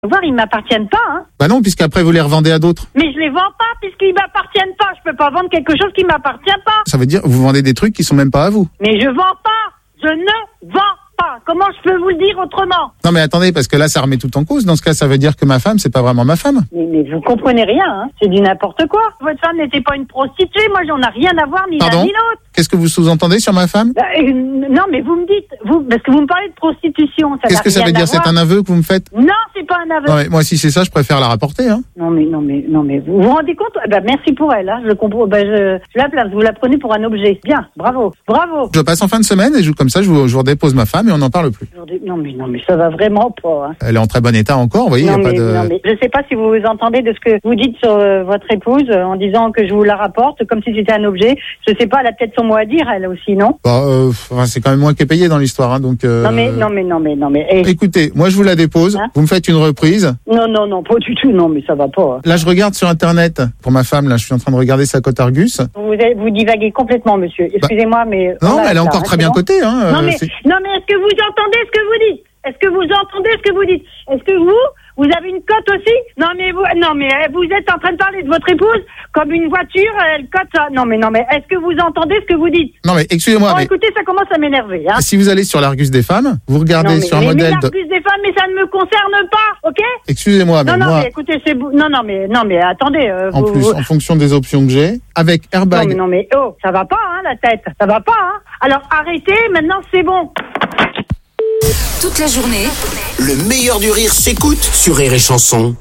Voir, ils m'appartiennent pas, hein. Bah non, puisqu'après vous les revendez à d'autres. Mais je les vends pas puisqu'ils m'appartiennent pas. Je peux pas vendre quelque chose qui m'appartient pas. Ça veut dire vous vendez des trucs qui sont même pas à vous. Mais je vends pas. Je ne vends pas. Comment je peux vous le dire autrement? Non mais attendez, parce que là ça remet tout en cause. Dans ce cas, ça veut dire que ma femme, c'est pas vraiment ma femme. Mais vous comprenez rien, hein. C'est du n'importe quoi. Votre femme n'était pas une prostituée. Moi, j'en ai rien à voir ni l'un Pardon ni l'autre. Qu'est-ce que vous sous-entendez sur ma femme? Non, mais vous me dites, parce que vous me parlez de prostitution. Qu'est-ce que ça veut dire? C'est un aveu que vous me faites? Non, c'est pas un aveu. Non, mais moi, si c'est ça, je préfère la rapporter, hein. Non, mais vous vous rendez compte? Merci pour elle, hein. Je comprends. Je la place. Vous la prenez pour un objet. Bien. Bravo. Je passe en fin de semaine et comme ça, je vous redépose ma femme et on n'en parle plus. Non, mais ça va vraiment pas, hein. Elle est en très bon état encore, vous voyez. Non, mais je sais pas si vous vous entendez de ce que vous dites sur votre épouse en disant que je vous la rapporte comme si c'était un objet. Je sais pas, elle a peut-être son mot à dire, elle aussi, non? C'est quand même moi qui ai payé dans l'histoire, hein, donc. Non mais. Écoutez, moi je vous la dépose. Hein? Vous me faites une reprise. Non, pas du tout. Non, mais ça va pas, hein. Là, je regarde sur Internet pour ma femme. Là, je suis en train de regarder sa cote Argus. Vous divaguez complètement, monsieur. Excusez-moi, mais. Non, mais elle est encore très bien cotée, hein. Non, mais est-ce que vous entendez ce que vous dites? Est-ce que vous entendez ce que vous dites? Est-ce que vous avez une cote aussi? Non, mais vous êtes en train de parler de votre épouse comme une voiture, elle cote ça. Non, mais est-ce que vous entendez ce que vous dites? Non, mais excusez-moi. Bon, écoutez, ça commence à m'énerver, hein. Si vous allez sur l'Argus des femmes, vous regardez sur un modèle. L'Argus des femmes, mais ça ne me concerne pas, ok? Excusez-moi, mais moi. Mais écoutez, c'est non, mais attendez. En fonction des options que j'ai, avec airbag. Non, mais ça va pas, hein, la tête. Ça va pas, hein. Alors arrêtez, maintenant c'est bon. Toute la journée, le meilleur du rire s'écoute sur Rire et Chanson.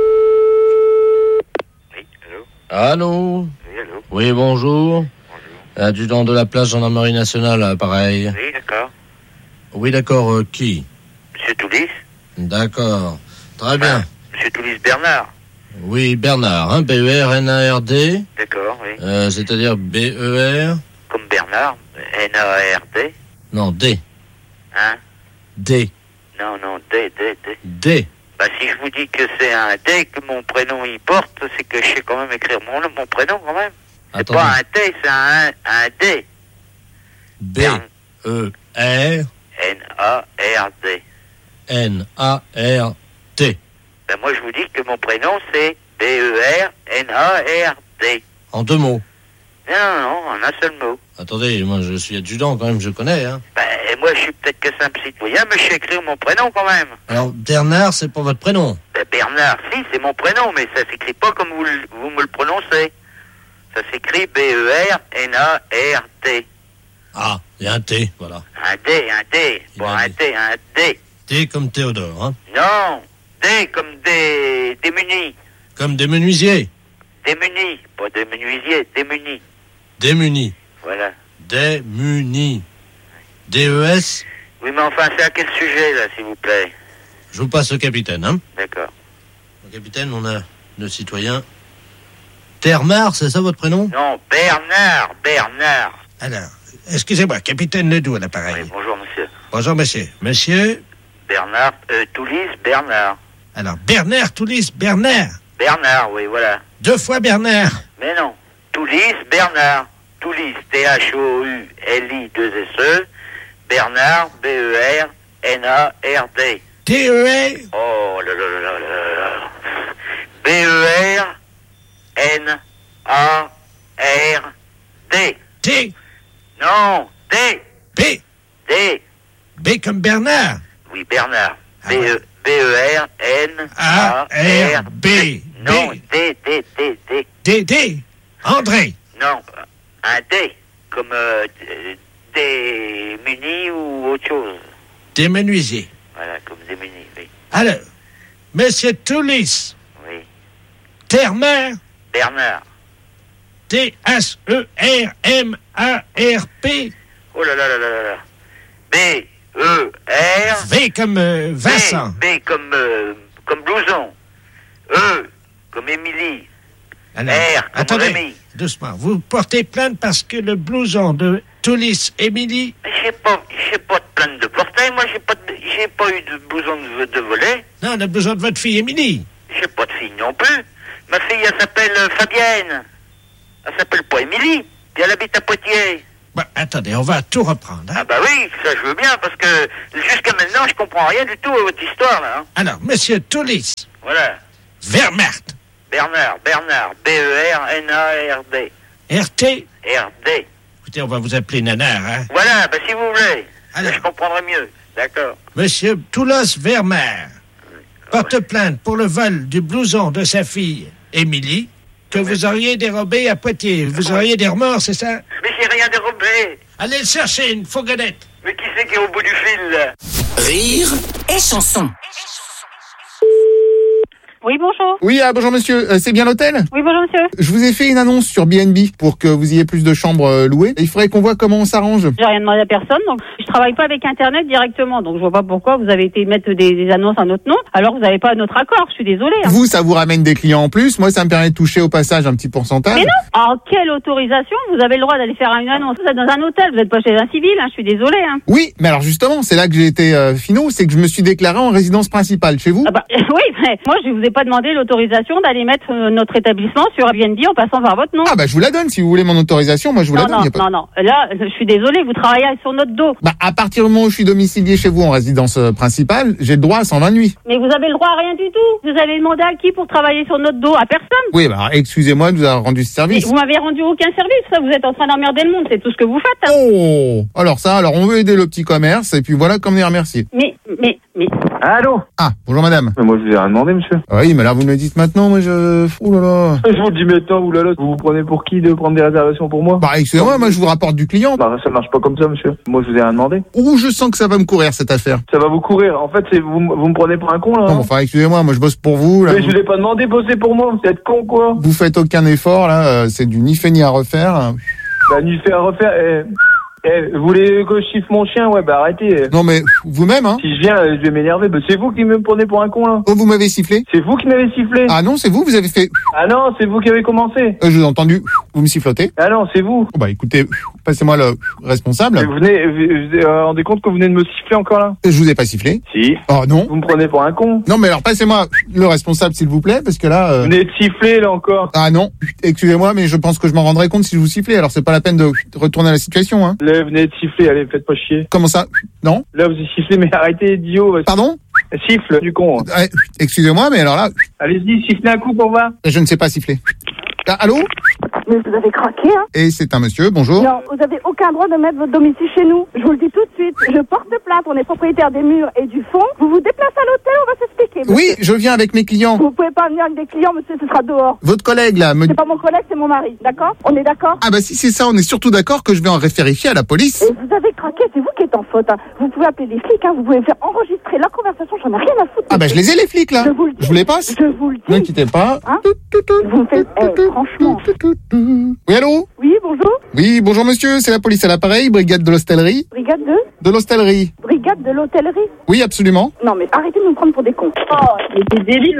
Oui, allô? Allô? Oui, allô? Oui, bonjour. Adjudant de la place gendarmerie nationale, pareil. Oui, d'accord. Oui, d'accord, qui? Monsieur Toulis? D'accord. Très bien. Monsieur Toulis Bernard? Oui, Bernard, hein, B-E-R-N-A-R-D. D'accord, oui. C'est-à-dire B-E-R... Comme Bernard, N-A-R-D. Non, D. Hein? D. Non, D. D. Bah, si je vous dis que c'est un D que mon prénom y porte, c'est que je sais quand même écrire mon prénom quand même. C'est Attendez. pas un T, c'est un D. B-E-R... N-A-R-D. N-A-R-T. Ben, moi, je vous dis que mon prénom, c'est B-E-R-N-A-R-D. En deux mots. Non, en un seul mot. Attendez, moi je suis adjudant quand même, je connais, hein. Ben, moi, je suis peut-être que simple citoyen, mais je sais écrire mon prénom quand même. Alors, Bernard, c'est pas votre prénom? Ben, Bernard, si, c'est mon prénom, mais ça s'écrit pas comme vous me le prononcez. Ça s'écrit B-E-R-N-A-R-D. Ah, il y a un T, voilà. Un D. Bon, un D. T comme Théodore, hein. Non, D comme démunis. Comme des menuisiers. Démunis, pas des menuisiers, démunis. Démunis. Voilà. Démunis. D-E-S. Oui, mais enfin, c'est à quel sujet, là, s'il vous plaît? Je vous passe au capitaine, hein. D'accord. Au capitaine, on a le citoyen Termar, c'est ça votre prénom? Non, Bernard. Alors, excusez-moi, capitaine Ledoux à l'appareil. Oui, bonjour, monsieur. Bonjour, monsieur. Monsieur? Bernard, Toulis, Bernard. Alors, Bernard, Toulis, Bernard. Bernard, oui, voilà. Deux fois Bernard. Mais non. Toulis, Bernard. Toulis, T-H-O-U-L-I-2-S-E. Bernard, B-E-R-N-A-R-D. T-E-R. Oh là là là là là. B-E-R-N-A-R-D. T. Non, D. B. D. B comme Bernard. Oui, Bernard. Ah ouais. B-E-R-N-A-R-B. Non, D. D. D. André. Non, un D. Comme démuni ou autre chose. Des menuisiers. Voilà, comme démuni, oui. Alors, monsieur Toulis. Oui. Termer. Bernard. T-H-E-R-M-A-R-P. Oh là là là là là. B-E-R. V comme Vincent. B comme blouson. E comme Émilie. Alors, R comme attendez, Rémi. doucement. Vous portez plainte parce que le blouson de Toulis Émilie... J'ai pas de plainte de portail. Moi, j'ai pas eu de blouson de volet. Non, le blouson de votre fille Émilie. J'ai pas de fille non plus. Ma fille, elle s'appelle Fabienne. Elle s'appelle pas Émilie. Puis elle habite à Poitiers. Bah, attendez, on va tout reprendre. Hein. Ah bah oui, ça je veux bien, parce que jusqu'à maintenant, je comprends rien du tout à votre histoire, là. Hein. Alors, monsieur Toulis. Voilà. Vermert. Bernard, B-E-R-N-A-R-D. RT. R-D. Écoutez, on va vous appeler Nanar, hein. Voilà, bah si vous voulez. Alors. Je comprendrai mieux. D'accord. Monsieur Toulos Vermeer porte plainte pour le vol du blouson de sa fille, Émilie, que vous auriez dérobé à Poitiers. Vous auriez des remords, c'est ça? Mais j'ai rien dérobé. Allez le chercher, une fourgonnette. Mais qui c'est qui est au bout du fil, là? Rire et chanson. Oui, bonjour. Oui, bonjour monsieur, c'est bien l'hôtel? Oui, bonjour, monsieur. Je vous ai fait une annonce sur BNB pour que vous ayez plus de chambres louées. Il faudrait qu'on voit comment on s'arrange. J'ai rien demandé à personne, donc je travaille pas avec Internet directement, donc je vois pas pourquoi vous avez été mettre des annonces à notre nom, alors que vous n'avez pas notre accord. Je suis désolée. Hein. Vous, ça vous ramène des clients en plus. Moi, ça me permet de toucher au passage un petit pourcentage. Mais non. En quelle autorisation vous avez le droit d'aller faire une annonce? Vous êtes dans un hôtel, vous n'êtes pas chez un civil. Hein, je suis désolée. Hein. Oui, mais alors justement, c'est là que j'ai été finot, c'est que je me suis déclaré en résidence principale chez vous. Ah bah, oui, mais moi je vous ai pas demandé l'autorisation d'aller mettre notre établissement sur Airbnb en passant par votre nom. Ah bah je vous la donne si vous voulez mon autorisation, moi je vous la donne. Non. Là, je suis désolée, vous travaillez sur notre dos. Bah à partir du moment où je suis domicilié chez vous en résidence principale, j'ai le droit à 120 nuits. Mais vous avez le droit à rien du tout. Vous avez demandé à qui pour travailler sur notre dos? À personne. Oui, bah excusez-moi de vous avoir rendu ce service. Mais vous m'avez rendu aucun service, ça, vous êtes en train d'emmerder le monde, c'est tout ce que vous faites. Hein. Oh, alors on veut aider le petit commerce et puis voilà comme les remercier. Mais. Allô? Ah, bonjour madame. Mais moi je vous ai rien demandé, monsieur. Oui, mais là vous me le dites maintenant, moi oh là là. Je vous le dis maintenant, oulala, vous vous prenez pour qui de prendre des réservations pour moi? Bah excusez-moi, moi je vous rapporte du client. Bah ça marche pas comme ça, monsieur. Moi je vous ai rien demandé. Ouh, je sens que ça va me courir cette affaire. Ça va vous courir. En fait, vous me prenez pour un con, là. Non, enfin excusez-moi, moi je bosse pour vous. Là, mais je vous ai pas demandé de bosser pour moi, vous êtes con, quoi. Vous faites aucun effort, là, c'est du ni fait ni à refaire. Bah ni fait à refaire, vous voulez que je chiffre mon chien? Ouais, bah arrêtez. Non mais, vous-même, hein. Si je viens, je vais m'énerver. Bah c'est vous qui me prenez pour un con, là. Oh, vous m'avez sifflé? C'est vous qui m'avez sifflé. Ah non, c'est vous avez fait... Ah non, c'est vous qui avez commencé. Je vous ai entendu, vous me sifflotez. Ah non, c'est vous. Oh, bah écoutez, passez-moi le responsable. Vous vous rendez compte que vous venez de me siffler encore, là? Je vous ai pas sifflé. Si. Oh non. Vous me prenez pour un con. Non mais alors passez-moi le responsable s'il vous plaît, parce que là... Vous venez de siffler, là, encore. Ah non, excusez-moi, mais je pense que je m'en rendrai compte si je vous sifflais, alors c'est pas la peine de retourner à la situation, hein. Là, vous venez de siffler, allez, faites pas chier. Comment ça? Non. Là, vous sifflez, mais arrêtez, idiot. Pardon? Siffle, du con. Excusez-moi, mais alors là... Allez-y, sifflez un coup pour voir. Je ne sais pas siffler. Ah, allô? Mais vous avez craqué, hein? Et c'est un monsieur, bonjour. Non, vous avez aucun droit de mettre votre domicile chez nous. Je vous le dis tout de suite. Je porte plainte, on est propriétaire des murs et du fond. Vous vous déplacez à l'hôtel, on va s'expliquer. Oui, je viens avec mes clients. Vous pouvez pas venir avec des clients, monsieur, ce sera dehors. Votre collègue, là, C'est pas mon collègue, c'est mon mari, d'accord? On est d'accord? Ah bah si c'est ça, on est surtout d'accord que je vais en référifier à la police. Et vous avez craqué, c'est vous qui êtes en faute, hein. Vous pouvez appeler les flics, hein. Vous pouvez faire enregistrer la conversation, j'en ai rien à foutre. Ah bah je les ai les flics, là. Je vous les passe. Je vous le dis. N'inquiétez pas. Hein? Vous me faites, franchement. Oui, allô? Oui, bonjour. Oui, bonjour monsieur, c'est la police à l'appareil, brigade de l'hostellerie. Brigade de l'hostellerie. Brigade de l'hôtellerie. Oui, absolument. Non, mais arrêtez de nous prendre pour des cons. Oh, mais c'est débile.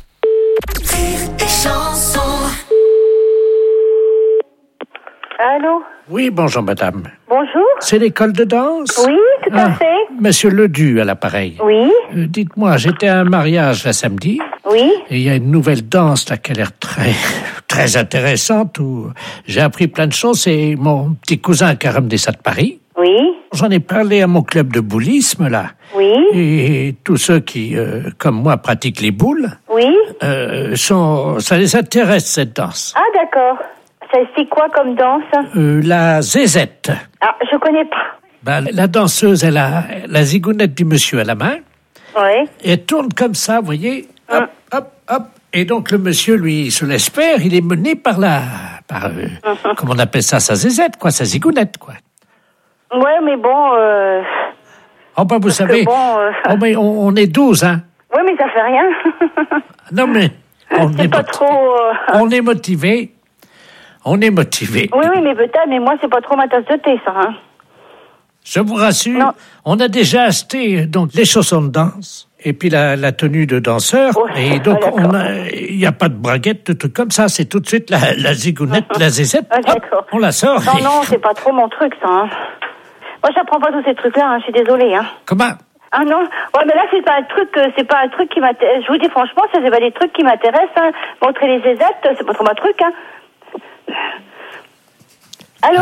Allô? Oui, bonjour madame. Bonjour. C'est l'école de danse? Oui, tout à fait. Monsieur Ledu à l'appareil. Oui. Dites-moi, j'étais à un mariage la samedi. Oui. Et il y a une nouvelle danse là qui a l'air très intéressante où j'ai appris plein de choses. C'est mon petit cousin qui a ramené ça de Paris. Oui. J'en ai parlé à mon club de boulisme là. Oui. Et tous ceux qui, comme moi, pratiquent les boules. Oui. Ça les intéresse cette danse. Ah d'accord. C'est quoi comme danse? La zézette. Ah, je connais pas. La danseuse, elle a la zigounette du monsieur à la main. Oui. Et elle tourne comme ça, vous voyez. Hop, hop, hop. Et donc le monsieur, lui, se laisse faire. Il est mené par comment on appelle ça, sa zézette, quoi, sa zigounette, quoi. Ouais, mais bon... Oh, bah, vous savez, mais on est 12, hein. Oui, mais ça fait rien. Non, mais... C'est pas trop... On est motivé. On est motivé. Oui, mais peut-être, mais moi, c'est pas trop ma tasse de thé, ça, hein. Je vous rassure, non. On a déjà acheté donc les chaussons de danse et puis la tenue de danseur. Ouais, et donc, il n'y a pas de braguette, de trucs comme ça. C'est tout de suite la zigounette, la zézette. Hop, on la sort. Non, c'est pas trop mon truc, ça, hein. Moi, j'apprends pas tous ces trucs-là, hein. Je suis désolée, hein. Comment? Ah non, ouais, mais là c'est pas un truc qui m'intéresse. Je vous dis franchement, ça c'est pas des trucs qui m'intéressent. Hein. Montrer les zézettes, c'est pas trop ma truc. Hein. Allô?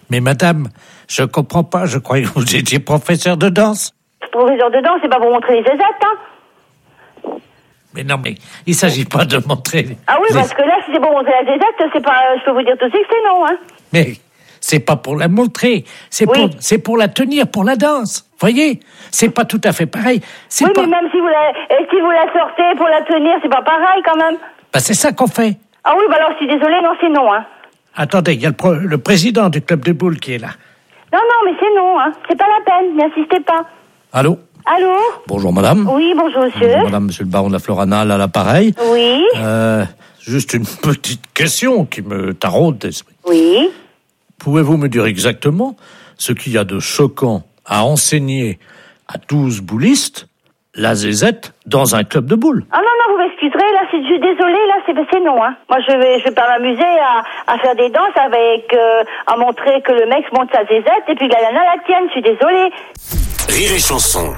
Mais madame, je comprends pas, je croyais que vous étiez professeur de danse. Professeur de danse, c'est pas pour montrer les zézettes, hein. Mais non, mais il s'agit pas de montrer... Ah oui, parce que là, si c'est pour montrer la zézette, c'est pas... Je peux vous dire tout de suite que c'est non, hein. Mais c'est pas pour la montrer, c'est pour la tenir, pour la danse. Voyez, c'est pas tout à fait pareil. Mais même si vous la sortez pour la tenir, c'est pas pareil quand même. Bah c'est ça qu'on fait. Ah oui, bah alors je suis désolée, non, c'est non, hein. Attendez, il y a le président du club de boules qui est là. Non, mais c'est non, hein. C'est pas la peine, n'insistez pas. Allô? Allô? Bonjour madame. Oui, bonjour monsieur. Bonjour madame, monsieur le baron de la Floranale à l'appareil. Oui. Juste une petite question qui me taraude d'esprit. Oui. Pouvez-vous me dire exactement ce qu'il y a de choquant à enseigner à 12 boulistes la zézette dans un club de boules? Ah non, vous m'excuserez, là, je suis désolée, là, c'est non, hein. Moi, je vais pas m'amuser à faire des danses avec, à montrer que le mec monte sa zézette et puis la nana la tienne, je suis désolée. Rire et chanson.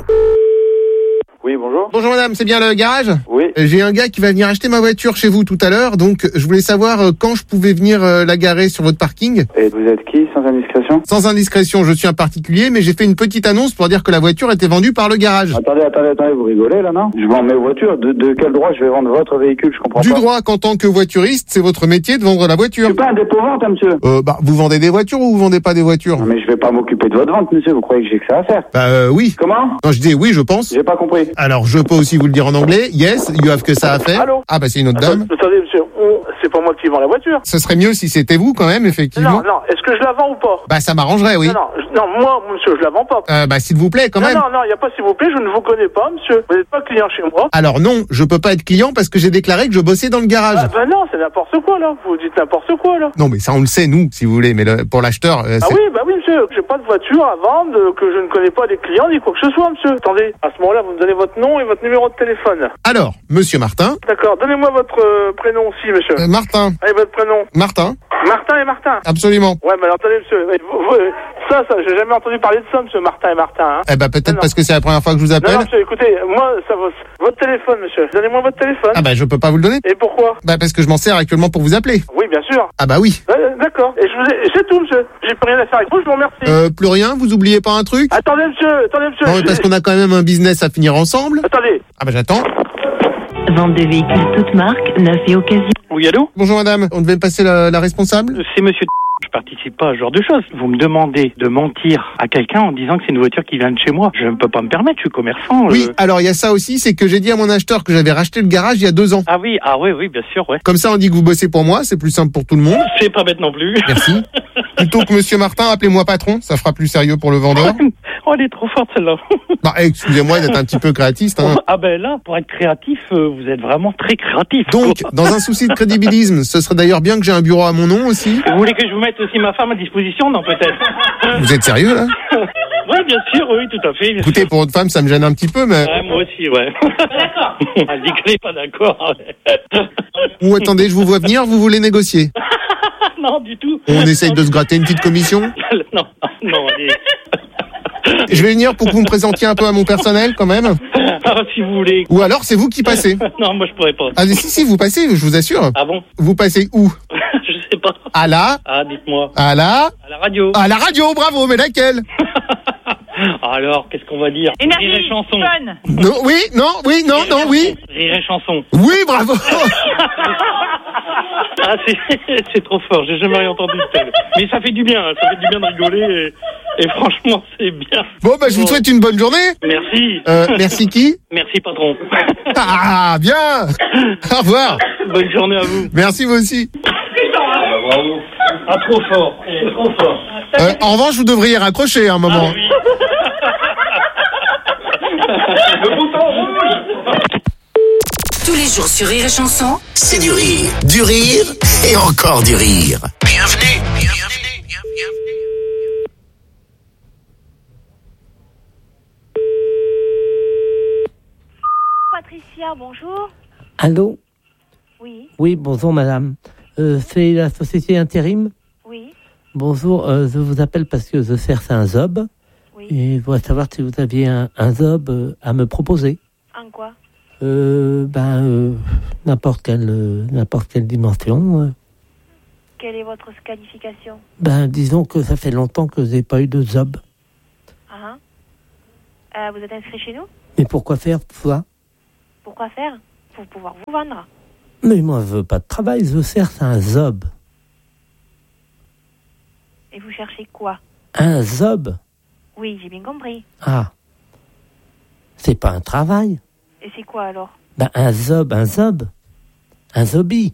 Oui, bonjour. Bonjour madame, c'est bien le garage? Oui. J'ai un gars qui va venir acheter ma voiture chez vous tout à l'heure, donc je voulais savoir quand je pouvais venir la garer sur votre parking. Et vous êtes qui, sans indiscrétion? Sans indiscrétion, je suis un particulier, mais j'ai fait une petite annonce pour dire que la voiture était vendue par le garage. Attendez, vous rigolez là, non? Je vends mes voitures, de quel droit je vais vendre votre véhicule, je comprends pas. Du droit qu'en tant que voituriste, c'est votre métier de vendre la voiture. Je suis pas un dépôt-vente, hein, monsieur. Vous vendez des voitures ou vous vendez pas des voitures? Non, mais je vais pas m'occuper de votre vente, monsieur, vous croyez que j'ai que ça à faire? Oui. Comment? Non, je dis oui, je pense. J'ai pas compris. Alors, je peux aussi vous le dire en anglais. Yes, you have que ça à faire. Allô? Ah, bah, c'est une autre dame. Attendez, monsieur, c'est pas moi qui vends la voiture. Ce serait mieux si c'était vous, quand même, effectivement. Non, est-ce que je la vends ou pas? Bah, ça m'arrangerait, oui. Non, moi, monsieur, je la vends pas. Bah, s'il vous plaît, quand même. Non, y a pas s'il vous plaît, je ne vous connais pas, monsieur. Vous n'êtes pas client chez moi. Alors non, je peux pas être client parce que j'ai déclaré que je bossais dans le garage. Non, c'est n'importe quoi, là. Vous dites n'importe quoi, là. Non, mais ça, on le sait, nous, si vous voulez. Mais pour l'acheteur, oui, monsieur. J'ai pas de voiture à vendre, que je ne connais pas des clients, ni quoi que ce soit, monsieur. Attendez, à ce moment-là, vous me donnez votre nom et votre numéro de téléphone. Alors, monsieur Martin. D'accord, donnez-moi votre prénom aussi, monsieur. Martin. Allez, votre prénom. Martin. Martin et Martin. Absolument. Ouais, mais alors, attendez, monsieur. Ça, j'ai jamais entendu parler de ça, monsieur Martin et Martin, hein. Eh ben, peut-être parce que c'est la première fois que je vous appelle. Non, monsieur, écoutez, moi, votre téléphone, monsieur. Donnez-moi votre téléphone. Ah bah, je peux pas vous le donner. Et pourquoi? Bah, parce que je m'en sers actuellement pour vous appeler. Oui, bien sûr. Ah bah oui. D'accord. Et c'est tout, monsieur. J'ai plus rien à faire avec vous, je vous remercie. Plus rien? Vous oubliez pas un truc? Attendez, monsieur. Non, mais parce qu'on a quand même un business à finir ensemble. Attendez. Ah bah, j'attends. Vente de véhicules toutes marques, neuf et occasion. Oui, allô? Bonjour madame, on devait passer la responsable? C'est monsieur. Je participe pas à ce genre de choses. Vous me demandez de mentir à quelqu'un en disant que c'est une voiture qui vient de chez moi. Je ne peux pas me permettre, je suis commerçant. Oui, alors il y a ça aussi, c'est que j'ai dit à mon acheteur que j'avais racheté le garage il y a 2 ans. Ah oui, bien sûr, ouais. Comme ça on dit que vous bossez pour moi, c'est plus simple pour tout le monde. C'est pas bête non plus. Merci. Plutôt que monsieur Martin, appelez-moi patron, ça fera plus sérieux pour le vendeur. Oh, elle est trop forte celle-là. Bah, excusez-moi d'être un petit peu créatiste. Hein. Ah ben là, pour être créatif, vous êtes vraiment très créatif. Donc, dans un souci de crédibilisme, ce serait d'ailleurs bien que j'ai un bureau à mon nom aussi. Vous voulez que je vous mette aussi ma femme à disposition? Non, peut-être. Vous êtes sérieux là? Ouais, bien sûr, oui, tout à fait. Écoutez, pour une femme, ça me gêne un petit peu, mais... Ouais, moi aussi, ouais. D'accord. Elle dit qu'elle n'est pas d'accord. Ou attendez, je vous vois venir, vous voulez négocier? Non, du tout. On essaye de se gratter une petite commission? Non, allez. Je vais venir pour que vous me présentiez un peu à mon personnel, quand même. Ah, si vous voulez. Ou alors, c'est vous qui passez. Non, moi, je pourrais pas. Ah, si, vous passez, je vous assure. Ah bon? Vous passez où? Je sais pas. À la? Ah, dites-moi. À la? À la radio. À la radio, bravo, mais laquelle? Alors, qu'est-ce qu'on va dire? Énergie, Rire et chanson. fun. Non, oui. Rire et chanson. Oui, bravo. Ah, c'est trop fort, j'ai jamais rien entendu de tel. Mais ça fait du bien de rigoler et franchement, c'est bien. Bon, bah, je vous souhaite une bonne journée. Merci. Merci qui? Merci, patron. Ah, bien. Au revoir. Bonne journée à vous. Merci, vous aussi. Bravo. Ah, trop fort. Trop fort. En revanche, vous devriez raccrocher à un moment. Ah, oui. Le bouton rouge. Tous les jours sur Rire et Chanson, C'est du rire et encore du rire. Bienvenue. Patricia, bonjour. Allô? Oui. Oui, bonjour madame. C'est la société Intérim? Oui. Bonjour, je vous appelle parce que je cherche un job. Oui. Et je voudrais savoir si vous aviez un job à me proposer. En quoi? N'importe quelle dimension. quelle est votre qualification? Ben, disons que ça fait longtemps que je n'ai pas eu de job. Vous êtes inscrit chez nous? Mais pourquoi faire ça? Pourquoi faire? Pour pouvoir vous vendre. Mais moi, je veux pas de travail, je cherche un job. Et vous cherchez quoi? Un job? Oui, j'ai bien compris. Ah. C'est pas un travail. Et c'est quoi alors? Ben, un job. Un zombie.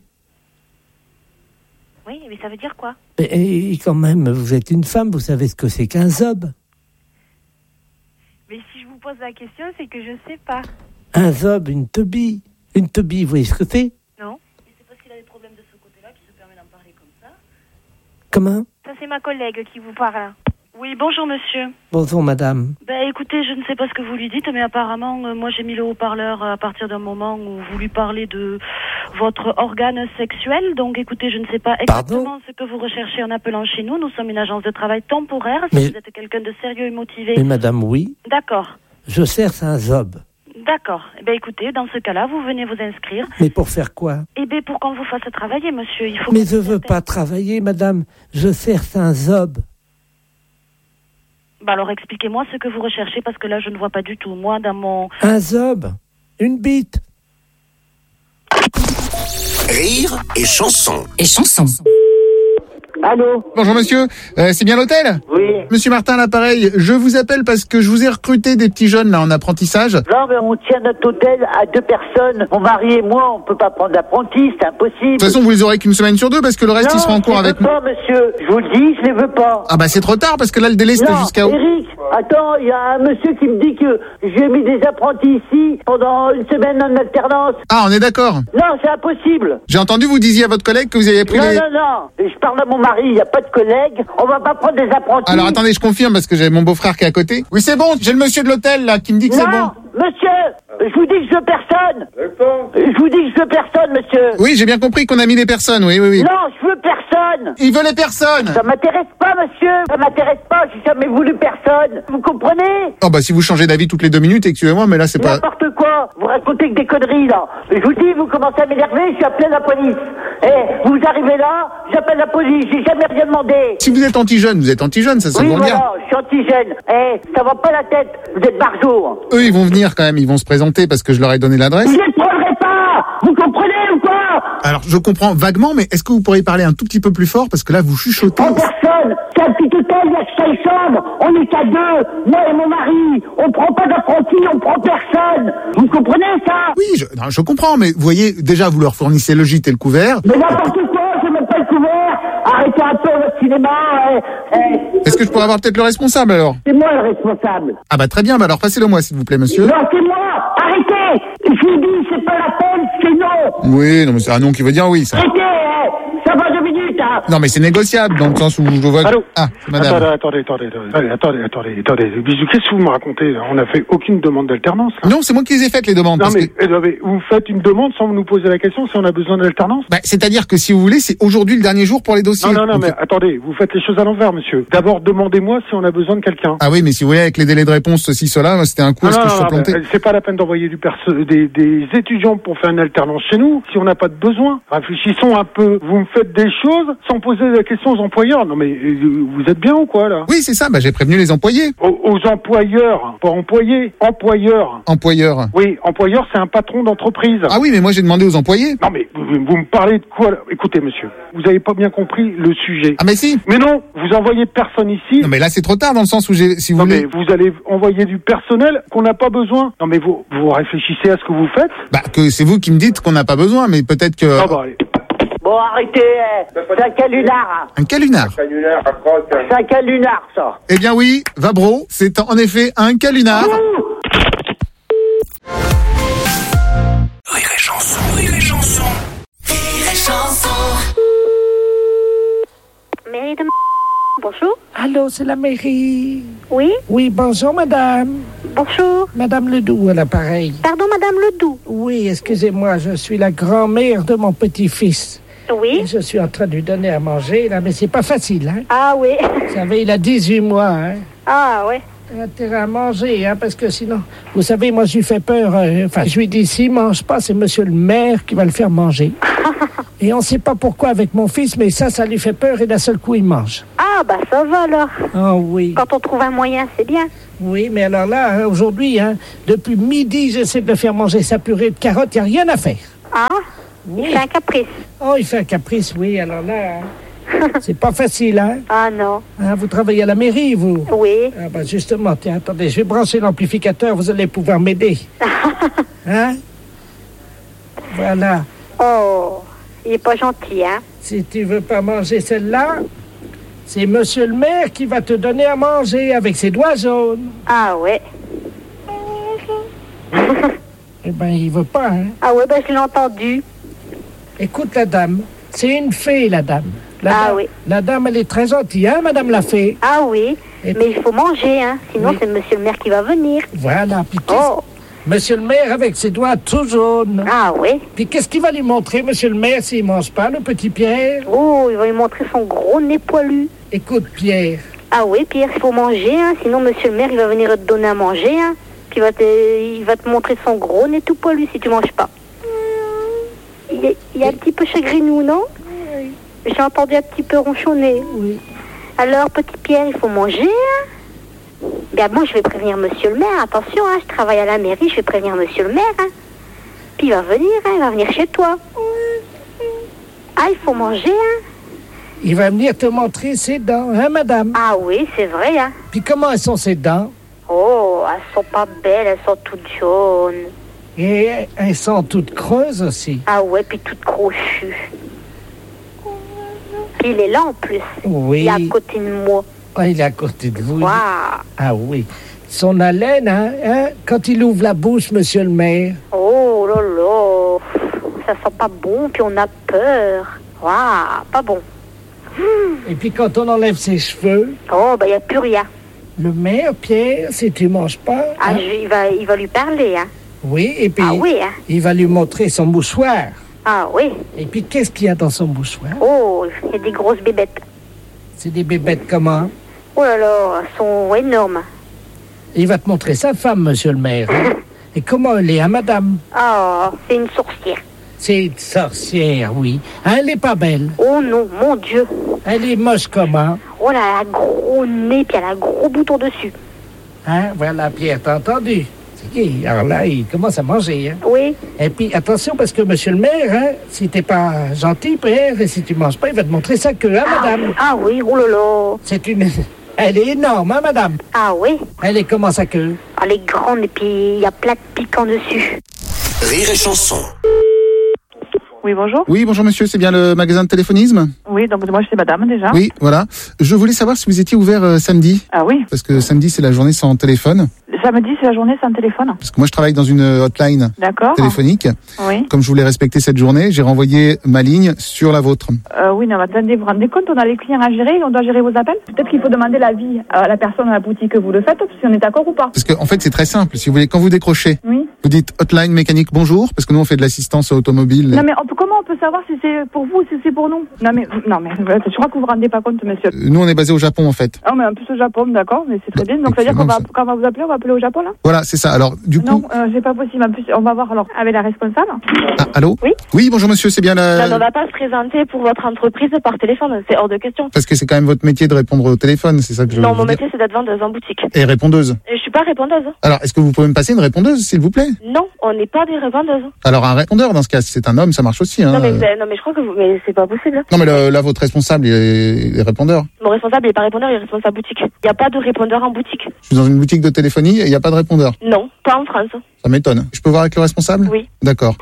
Oui, mais ça veut dire quoi? Et quand même, vous êtes une femme, vous savez ce que c'est qu'un job? Mais si je vous pose la question, c'est que je sais pas. Un zob, une teubie. Une teubie, vous voyez ce que c'est? Non. Mais c'est parce qu'il a des problèmes de ce côté-là qu'il se permet d'en parler comme ça. Comment? Ça, c'est ma collègue qui vous parle. Oui, bonjour monsieur. Bonjour madame. Ben écoutez, je ne sais pas ce que vous lui dites, mais apparemment, moi j'ai mis le haut-parleur à partir d'un moment où vous lui parlez de votre organe sexuel. Donc écoutez, je ne sais pas exactement ce que vous recherchez en appelant chez nous. Nous sommes une agence de travail temporaire. Si vous êtes quelqu'un de sérieux et motivé. Mais madame, oui. D'accord. Je cherche un job. D'accord. Eh bien, écoutez, dans ce cas-là, vous venez vous inscrire. Mais pour faire quoi? Eh bien, pour qu'on vous fasse travailler, monsieur. Il faut. Mais je veux pas travailler, madame. Je cherche un job. Bah alors, expliquez-moi ce que vous recherchez, parce que là, je ne vois pas du tout. Moi, dans mon... Un job. Une bite. Rire et chanson. Allô? Bonjour monsieur, c'est bien l'hôtel? Oui. Monsieur Martin, l'appareil, je vous appelle parce que je vous ai recruté des petits jeunes là en apprentissage. Non, mais on tient notre hôtel à 2 personnes. Mon mari et moi, on peut pas prendre d'apprenti, c'est impossible. De toute façon, vous les aurez qu'une semaine sur 2 parce que le reste, ils seront en cours avec nous. Non, monsieur, je vous le dis, je les veux pas. Ah bah c'est trop tard parce que là, le délai c'était jusqu'à... Eric, attends, il y a un monsieur qui me dit que j'ai mis des apprentis ici pendant une semaine en alternance. Ah, on est d'accord. Non, c'est impossible. J'ai entendu vous disiez à votre collègue que vous aviez pris les... Non, je parle à mon mari, il n'y a pas de collègue, on va pas prendre des apprentis. Alors attendez, je confirme parce que j'ai mon beau-frère qui est à côté. Oui, c'est bon, j'ai le monsieur de l'hôtel là qui me dit que c'est bon. Non, monsieur, je vous dis que je veux personne. Je vous dis que je veux personne, monsieur. Oui, j'ai bien compris qu'on a mis des personnes, oui. Non, je veux personne. Il veut les personnes. Ça m'intéresse pas, monsieur. Ça m'intéresse pas, j'ai jamais voulu personne. Vous comprenez? Oh bah si vous changez d'avis toutes les 2 minutes, excusez-moi, mais là c'est pas... N'importe quoi. Vous racontez que des conneries, là. Je vous dis, vous commencez à m'énerver, je suis appelé à la police. Vous arrivez là, j'appelle la police, j'ai jamais rien demandé. Si vous êtes anti-jeune, vous êtes anti-jeune, ça oui, vous voilà, bien. Je suis anti-jeune. Ça va pas la tête, vous êtes barjot. Eux, ils vont venir quand même, ils vont se présenter parce que je leur ai donné l'adresse. Vous ne prendrez pas. Vous comprenez ou quoi? Alors, je comprends vaguement, mais est-ce que vous pourriez parler un tout petit peu plus fort parce que là, vous chuchotez. En personne, c'est un petit hôtel, il y a 5 chambres, on est qu'à 2, moi et mon mari, on prend pas d'apprentis, on prend personne. Vous comprenez ça? Oui, je comprends, mais vous voyez, déjà, vous leur fournissez le gîte et le couvert. Mais n'importe quoi, c'est même pas le couvert. Arrêtez un peu votre cinéma. Est-ce que je pourrais avoir peut-être le responsable alors? C'est moi le responsable. Ah bah très bien, bah alors passez-le moi s'il vous plaît monsieur. Non, c'est moi. Arrêtez. Je vous dis, c'est pas la peine, c'est non. Oui, non mais c'est un nom qui veut dire oui ça. Arrêtez, ça va 2 minutes. Non mais c'est négociable dans le sens où je vois... Allô? Ah, c'est madame. Attendez. Bisous, qu'est-ce que vous me racontez là? On n'a fait aucune demande d'alternance. Là. Non, c'est moi qui les ai faites les demandes. Non mais vous faites une demande sans nous poser la question si on a besoin d'alternance? Bah, c'est-à-dire que si vous voulez, c'est aujourd'hui le dernier jour pour les dossiers. Non, mais attendez, vous faites les choses à l'envers, monsieur. D'abord, demandez-moi si on a besoin de quelqu'un. Ah oui, mais si vous voulez, avec les délais de réponse, ceci, cela, c'était un coup, est-ce que je suis planté? C'est pas la peine d'envoyer des étudiants pour faire une alternance chez nous si on n'a pas de besoin. Réfléchissons un peu. Vous me faites des choses sans poser la question aux employeurs. Non mais vous êtes bien ou quoi là? Oui, c'est ça, bah j'ai prévenu les employés. Aux employeurs, pas employés, employeurs. Employeurs. Oui, employeur c'est un patron d'entreprise. Ah oui, mais moi j'ai demandé aux employés. Non mais vous me parlez de quoi là? Écoutez monsieur, vous avez pas bien compris le sujet. Ah mais si. Mais non, vous envoyez personne ici. Non mais là c'est trop tard dans le sens où si vous voulez... mais vous allez envoyer du personnel qu'on n'a pas besoin. Non mais vous réfléchissez à ce que vous faites. Bah que c'est vous qui me dites qu'on n'a pas besoin, mais peut-être que... Ah bah allez. Bon, arrêtez, c'est un calunar. Un calunar? C'est un calunar, ça. Eh bien oui, Vabro, c'est en effet un calunar. Rire et chanson, rire et chanson. Rire et chanson. Mairie de... Bonjour. Allô, c'est la mairie. Oui? Oui, bonjour madame. Bonjour. Madame Ledoux à l'appareil. Pardon, madame Ledoux. Oui, excusez-moi, je suis la grand-mère de mon petit-fils. Oui. Et je suis en train de lui donner à manger, là, mais c'est pas facile, hein. Ah oui. Vous savez, il a 18 mois, hein. Ah oui. Il a intérêt à manger, hein, parce que sinon... Vous savez, moi, je lui fais peur. Je lui dis, s'il mange pas, c'est monsieur le maire qui va le faire manger. Et on ne sait pas pourquoi avec mon fils, mais ça lui fait peur et d'un seul coup, il mange. Ah, bah ça va alors. Ah oui. Quand on trouve un moyen, c'est bien. Oui, mais alors là, aujourd'hui, depuis midi, j'essaie de le faire manger sa purée de carottes, il n'y a rien à faire. Ah, oui. Il fait un caprice. Oh, il fait un caprice, oui, alors là, c'est pas facile, hein. Ah non. Vous travaillez à la mairie, vous? Oui. Ah bah justement, tiens, attendez, je vais brancher l'amplificateur, vous allez pouvoir m'aider. Hein? Voilà. Oh, il est pas gentil, hein. Si tu veux pas manger celle-là, c'est monsieur le maire qui va te donner à manger avec ses doigts jaunes. Ah ouais. Eh ben, il veut pas, hein. Ah ouais, ben je l'ai entendu. Écoute la dame, c'est une fée, la dame. Oui. La dame, elle est très gentille, hein, madame la fée? Ah oui, mais il faut manger, hein. Sinon, c'est monsieur le maire qui va venir. Voilà, puis monsieur le maire avec ses doigts tout jaunes. Ah oui. Puis qu'est-ce qu'il va lui montrer, monsieur le maire, s'il mange pas, le petit Pierre? Oh, il va lui montrer son gros nez poilu. Écoute, Pierre. Ah oui, Pierre, il faut manger, hein. Sinon, monsieur le maire, il va venir te donner à manger, hein. Puis il va te montrer son gros nez tout poilu si tu manges pas. Il est un petit peu chagrinou, non? Oui. J'ai entendu un petit peu ronchonner. Oui. Alors, petit Pierre, il faut manger, hein? Bien, moi, je vais prévenir monsieur le maire. Attention, hein, je travaille à la mairie, je vais prévenir monsieur le maire, hein. Puis il va venir chez toi. Ah, il faut manger, hein. Il va venir te montrer ses dents, hein, madame? Ah oui, c'est vrai, hein. Puis comment elles sont ses dents? Oh, elles sont pas belles, elles sont toutes jaunes. Et elles sont toutes creuses aussi. Ah ouais, puis toutes crochues. Puis il est là en plus. Oui. Il est à côté de moi. Ah, il est à côté de vous. Wow. Ah oui. Son haleine, hein, quand il ouvre la bouche, monsieur le maire. Oh là là. Ça sent pas bon, puis on a peur. Waouh, pas bon. Et puis quand on enlève ses cheveux... Oh, ben il n'y a plus rien. Le maire, Pierre, si tu manges pas... Ah, il va lui parler, hein. Oui, et puis hein. Il va lui montrer son mouchoir. Ah oui. Et puis qu'est-ce qu'il y a dans son mouchoir? Oh, il y a des grosses bébêtes. C'est des bébêtes comment? Oh là là, elles sont énormes. Il va te montrer sa femme, monsieur le maire. Et comment elle est, hein, madame? Oh, c'est une sorcière. C'est une sorcière, oui. Elle est pas belle. Oh non, mon Dieu. Elle est moche comment? Oh là, elle a un gros nez, puis elle a un gros bouton dessus. Hein, voilà, Pierre, t'as entendu? C'est qui? Alors là, il commence à manger, hein? Oui. Et puis, attention, parce que monsieur le maire, hein, si t'es pas gentil, Pierre, et si tu manges pas, il va te montrer sa queue, hein, madame? Ah oui, oh là là. C'est une... Elle est énorme, hein, madame? Ah oui. Elle est comment, sa queue? Elle est grande, et puis il y a plein de piquants dessus. Rire et chanson. Oui, bonjour. Oui, bonjour monsieur, c'est bien le magasin de téléphonisme? Oui, donc moi je suis madame déjà. Oui, voilà. Je voulais savoir si vous étiez ouvert samedi. Ah oui. Parce que samedi, c'est la journée sans téléphone. Samedi, c'est la journée sans téléphone. Parce que moi, je travaille dans une hotline téléphonique. Oui. Comme je voulais respecter cette journée, j'ai renvoyé ma ligne sur la vôtre. Oui, non, mais attendez, vous vous rendez compte, on a les clients à gérer, on doit gérer vos appels. Peut-être qu'il faut demander l'avis à la personne à la boutique que vous le faites, si on est d'accord ou pas. Parce que, en fait, c'est très simple. Si vous voulez, quand vous décrochez, oui. Vous dites hotline mécanique bonjour, parce que nous, on fait de l'assistance automobile. Non, mais comment on peut savoir si c'est pour vous ou si c'est pour nous? Non, mais je crois que vous vous rendez pas compte, monsieur. Nous, on est basé au Japon, en fait. Ah, mais en plus au Japon, d'accord, mais c'est très bien. Donc, ça veut dire qu'on va, quand on va vous appeler, on va appeler au Japon, là? Voilà, c'est ça. Alors, du coup... Non, c'est pas possible. En plus, on va voir alors avec la responsable. Ah, allô? Oui. Oui, bonjour monsieur, c'est bien la... Non, on va pas se présenter pour votre entreprise par téléphone, c'est hors de question. Parce que c'est quand même votre métier de répondre au téléphone, c'est ça que je veux Non, vous mon dire. métier c'est d'être vendeuse en boutique. Et répondeuse. Et je suis pas répondeuse. Alors, est-ce que vous pouvez me passer une répondeuse, s'il vous plaît? Non, on n'est pas des répondeuses. Alors, un répondeur, dans ce cas, si c'est un homme, ça marche aussi, hein. Non, mais je crois que mais c'est pas possible. Non, mais là, votre responsable, il est répondeur. Mon responsable, il est pas répondeur, il est responsable boutique. Il n'y a pas de répondeur en boutique. Je suis dans une boutique de téléphonie et il n'y a pas de répondeur. Non, pas en France. Ça m'étonne. Je peux voir avec le responsable? Oui. D'accord.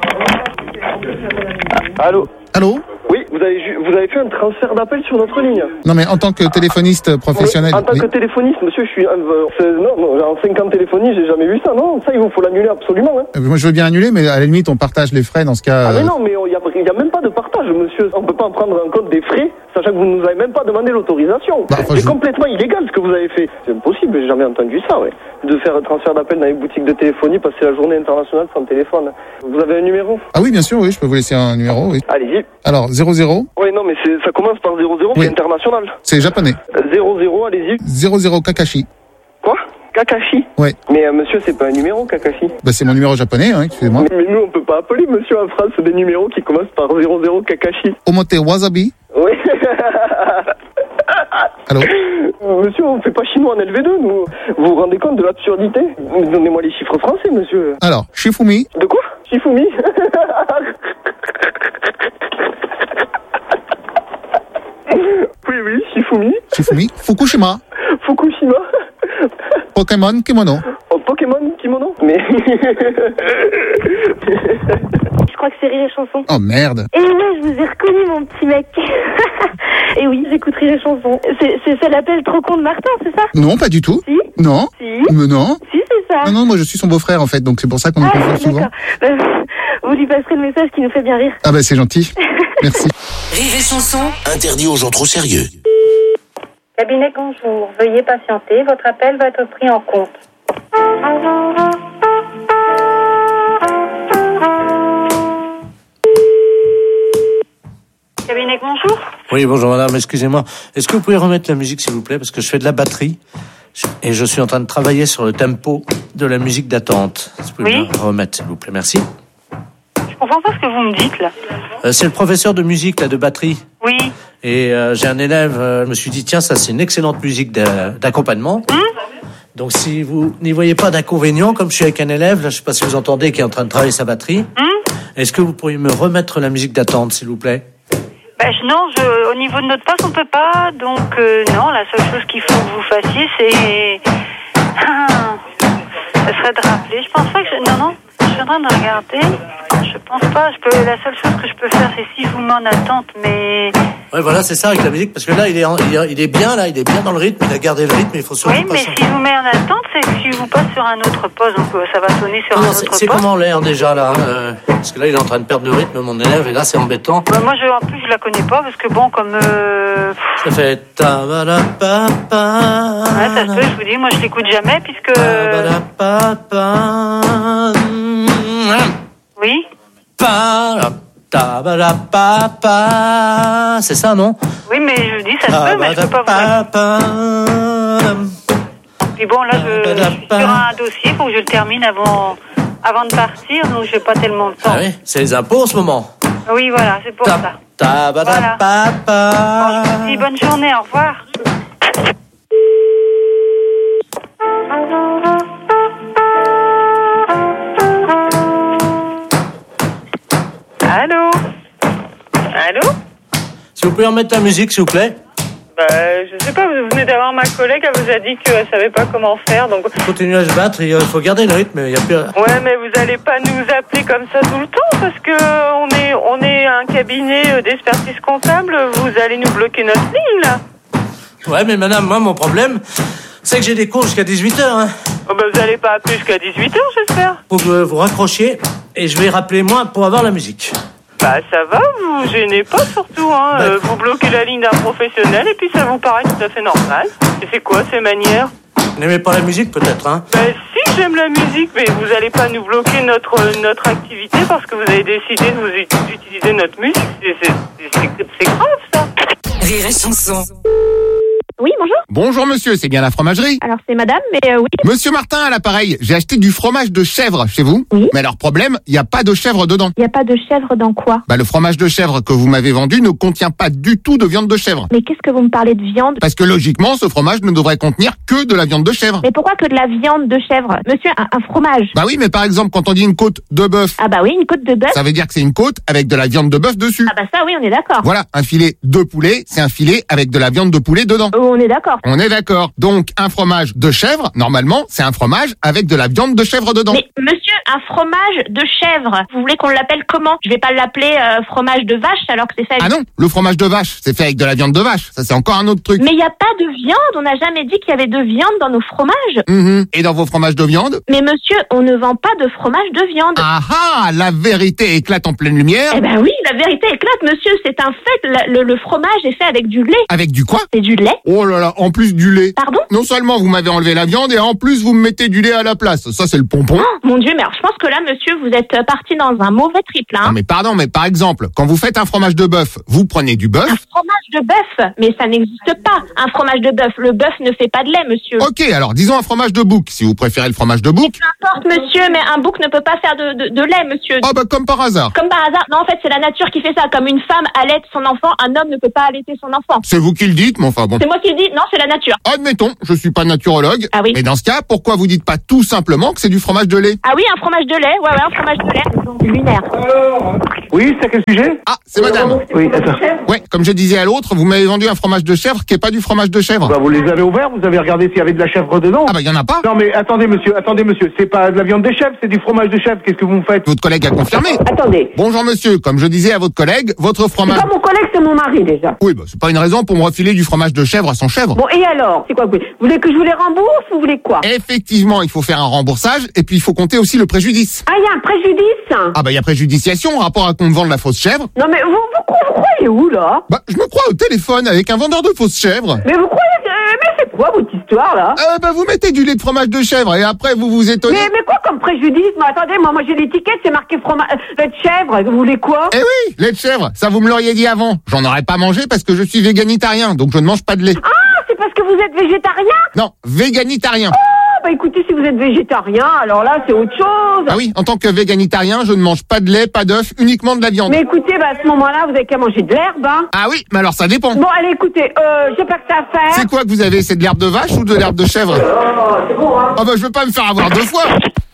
Allô? Allô? Oui, vous avez fait un transfert d'appel sur notre ligne. Non, mais en tant que téléphoniste professionnel... Oui, en tant que téléphoniste, monsieur, je suis... non, en 5 ans de téléphonie, j'ai jamais vu ça, non? Ça, il vous faut l'annuler absolument, hein. Moi, je veux bien annuler, mais à la limite, on partage les frais dans ce cas... Ah mais non, mais il y a même pas de partage, monsieur. On peut pas en prendre en compte des frais, sachant que vous nous avez même pas demandé l'autorisation. C'est complètement illégal ce que vous avez fait. C'est impossible, j'ai jamais entendu ça, ouais. De faire un transfert d'appel dans les boutiques de téléphonie, passer la journée internationale sans téléphone. Vous avez un numéro? Ah oui, bien sûr, oui, je peux vous laisser un numéro, oui. Allez-y. Alors, 00. Oui, non, mais ça commence par 00, oui. C'est international. C'est japonais. 00, allez-y. 00 Kakashi. Quoi? Kakashi. Ouais. Mais monsieur, c'est pas un numéro, Kakashi. Bah c'est mon numéro japonais, hein, excusez-moi. Mais nous, on peut pas appeler monsieur en France des numéros qui commencent par 00 Kakashi. Omote wasabi. Oui. Allô? Monsieur, on fait pas chinois en LV2, nous. Vous vous rendez compte de l'absurdité? Donnez-moi les chiffres français, monsieur. Alors, Shifumi. De quoi? Shifumi. Oui, Shifumi. Shifumi. Fukushima. Fukushima. Pokémon Kimono. Oh, Pokémon Kimono. Mais... Je crois que c'est Rire et Chanson. Oh merde. Et là, je vous ai reconnu, mon petit mec. Et oui, j'écoute Rire et Chanson. Ça l'appelle Trop con de Martin, c'est ça? Non, pas du tout. Si? Non. Si? Mais non. Si, c'est ça. Non, moi je suis son beau-frère en fait, donc c'est pour ça qu'on nous confond souvent. Vous lui passerez le message qui nous fait bien rire. Ah bah c'est gentil. Merci. Rire et Chanson. Interdit aux gens trop sérieux. Cabinet, bonjour. Veuillez patienter. Votre appel va être pris en compte. Cabinet, bonjour. Oui, bonjour madame, excusez-moi. Est-ce que vous pouvez remettre la musique s'il vous plaît? Parce que je fais de la batterie et je suis en train de travailler sur le tempo de la musique d'attente. Est-ce que vous pouvez me remettre s'il vous plaît? Merci. Je comprends pas ce que vous me dites là. C'est le professeur de musique là, de batterie. Oui. Et j'ai un élève, je me suis dit tiens, ça c'est une excellente musique d'accompagnement. Donc si vous n'y voyez pas d'inconvénient, comme je suis avec un élève, là je sais pas si vous entendez, qui est en train de travailler sa batterie, est-ce que vous pourriez me remettre la musique d'attente s'il vous plaît? Non, au niveau de notre poste, on peut pas. Donc, non, la seule chose qu'il faut que vous fassiez, c'est... ça serait de rappeler. Je pense pas que... Non, je suis en train de regarder. Je pense pas. La seule chose que je peux faire, c'est si vous m'en attente, mais... Ouais, voilà, c'est ça avec la musique, parce que là, il est bien, là, il est bien dans le rythme, il a gardé le rythme, il faut surtout pas... Oui, mais si vous met en attente, c'est que si vous passe sur un autre poste, donc ça va sonner sur un autre poste. C'est comment l'air déjà, là parce que là, il est en train de perdre le rythme, mon élève, et là, c'est embêtant. Moi, en plus, je la connais pas, parce que bon, comme... Ça fait... Ouais, ça se peut, je vous dis, moi, je l'écoute jamais, puisque... Oui. C'est ça, non? Oui, mais je dis, ça se peut, mais je peux pas vous... Puis bon, là, je suis sur un dossier, il faut que je le termine avant de partir, donc j'ai pas tellement de temps. Ah oui, c'est les impôts en ce moment. Oui, voilà, c'est pour ça. Voilà. Bon, je vous dis bonne journée, au revoir. Allô? Si vous pouvez remettre la musique, s'il vous plaît. Je sais pas, vous venez d'avoir ma collègue, elle vous a dit qu'elle savait pas comment faire, donc... Continuez à se battre, il faut garder le rythme, il y a plus... Ouais, mais vous allez pas nous appeler comme ça tout le temps, parce que on est un cabinet d'expertise comptable, vous allez nous bloquer notre ligne, là. Ouais, mais madame, moi, mon problème, c'est que j'ai des cours jusqu'à 18h, hein. Vous allez pas appeler jusqu'à 18h, j'espère. Faut que vous raccrochiez, et je vais rappeler moi pour avoir la musique. Ça va, vous gênez pas surtout, hein. Vous bloquez la ligne d'un professionnel et puis ça vous paraît tout à fait normal. Et c'est quoi ces manières? Vous n'aimez pas la musique peut-être, hein? Si, j'aime la musique, mais vous allez pas nous bloquer notre activité parce que vous avez décidé d'utiliser notre musique. C'est grave, ça. Rire et Chanson. Oui, bonjour. Bonjour monsieur, c'est bien la fromagerie? Alors c'est madame, mais oui. Monsieur Martin à l'appareil, j'ai acheté du fromage de chèvre chez vous. Oui. Mais alors problème, il n'y a pas de chèvre dedans. Il n'y a pas de chèvre dans quoi? Le fromage de chèvre que vous m'avez vendu ne contient pas du tout de viande de chèvre. Mais qu'est-ce que vous me parlez de viande? Parce que logiquement, ce fromage ne devrait contenir que de la viande de chèvre. Mais pourquoi que de la viande de chèvre? Monsieur, un fromage. Oui, mais par exemple, quand on dit une côte de bœuf. Ah oui, une côte de bœuf. Ça veut dire que c'est une côte avec de la viande de bœuf dessus. Ça oui, on est d'accord. Voilà, un filet de poulet, c'est un filet avec de la viande de poulet dedans. On est d'accord. On est d'accord. Donc, un fromage de chèvre, normalement, c'est un fromage avec de la viande de chèvre dedans. Mais monsieur, un fromage de chèvre, vous voulez qu'on l'appelle comment? Je vais pas l'appeler fromage de vache alors que c'est fait avec... Ah non, le fromage de vache, c'est fait avec de la viande de vache. Ça, c'est encore un autre truc. Mais il n'y a pas de viande, on n'a jamais dit qu'il y avait de viande dans nos fromages. Et dans vos fromages de viande? Mais monsieur, on ne vend pas de fromage de viande. Ah, la vérité éclate en pleine lumière. Eh ben oui, la vérité éclate, monsieur, c'est un fait. Le fromage est fait avec du lait. Avec du quoi? C'est du lait. Oh là là, en plus du lait. Pardon? Non seulement vous m'avez enlevé la viande et en plus vous me mettez du lait à la place. Ça, c'est le pompon. Oh, mon Dieu, mais alors, je pense que là, monsieur, vous êtes parti dans un mauvais trip, là. Non, mais pardon, mais par exemple, quand vous faites un fromage de bœuf, vous prenez du bœuf. Un fromage de bœuf? Mais ça n'existe pas, un fromage de bœuf. Le bœuf ne fait pas de lait, monsieur. Ok, alors disons un fromage de bouc, si vous préférez le fromage de bouc. Peu importe, monsieur, mais un bouc ne peut pas faire de lait, monsieur. Ah bah comme par hasard. Comme par hasard. Non, en fait, c'est la nature qui fait ça. Comme une femme allaite son enfant, un homme ne peut pas allaiter son enfant. C'est vous qui le dites, mais enfin bon. C'est moi qui le dis? Non, c'est la nature. Admettons, je suis pas naturologue. Ah oui. Mais dans ce cas, pourquoi vous dites pas tout simplement que c'est du fromage de lait? Ah oui, un fromage de lait. Ouais, un fromage de lait. Lunaire. Oui, c'est à quel sujet? Ah, c'est madame. Oui, attends. Ouais, comme je disais à l'autre, vous m'avez vendu un fromage de chèvre qui est pas du fromage de chèvre. Bah, vous les avez ouverts, vous avez regardé s'il y avait de la chèvre dedans? Ah bah, il y en a pas. Non, mais attendez, monsieur, c'est pas de la viande des chèvres, c'est du fromage de chèvre. Qu'est-ce que vous me faites? Votre collègue a confirmé. Attendez. Bonjour monsieur, comme je disais à votre collègue, votre fromage... C'est pas mon collègue, c'est mon mari, déjà. Oui, bah, c'est pas une raison pour me refiler du fromage de chèvre à son chèvre. Bon, et alors? C'est quoi? Vous voulez que je vous les rembourse ou vous voulez quoi? Effectivement, il faut faire un remboursage et puis il faut compter aussi le préjudice. Ah, il y a un préjudice? Ah bah, il y a préjudiciation en rapport à qu'on me vende la fausse chèvre. Non, mais vous croyez où, là? Bah, je me crois au téléphone avec un vendeur de fausses chèvres. Mais vous croyez... mais c'est quoi votre histoire, là? Bah, vous mettez du lait de fromage de chèvre et après vous vous étonnez. Mais quoi comme préjudice? Mais attendez, moi j'ai l'étiquette, c'est marqué lait de chèvre. Vous voulez quoi? Eh oui, lait de chèvre, ça vous me l'auriez dit avant. J'en aurais pas mangé parce que je suis véganitarien, donc je ne mange pas de lait. Ah, c'est parce que vous êtes végétarien? Non, véganitarien. Bah écoutez, si vous êtes végétarien, alors là c'est autre chose. Ah oui, en tant que véganitarien, je ne mange pas de lait, pas d'œufs, uniquement de la viande. Mais écoutez, bah à ce moment-là, vous avez qu'à manger de l'herbe, hein. Ah oui, mais alors ça dépend. Bon, allez, écoutez, j'ai pas que ça à faire. C'est quoi que vous avez? C'est de l'herbe de vache ou de l'herbe de chèvre? Oh, c'est bon, hein. Ah bah je veux pas me faire avoir deux fois.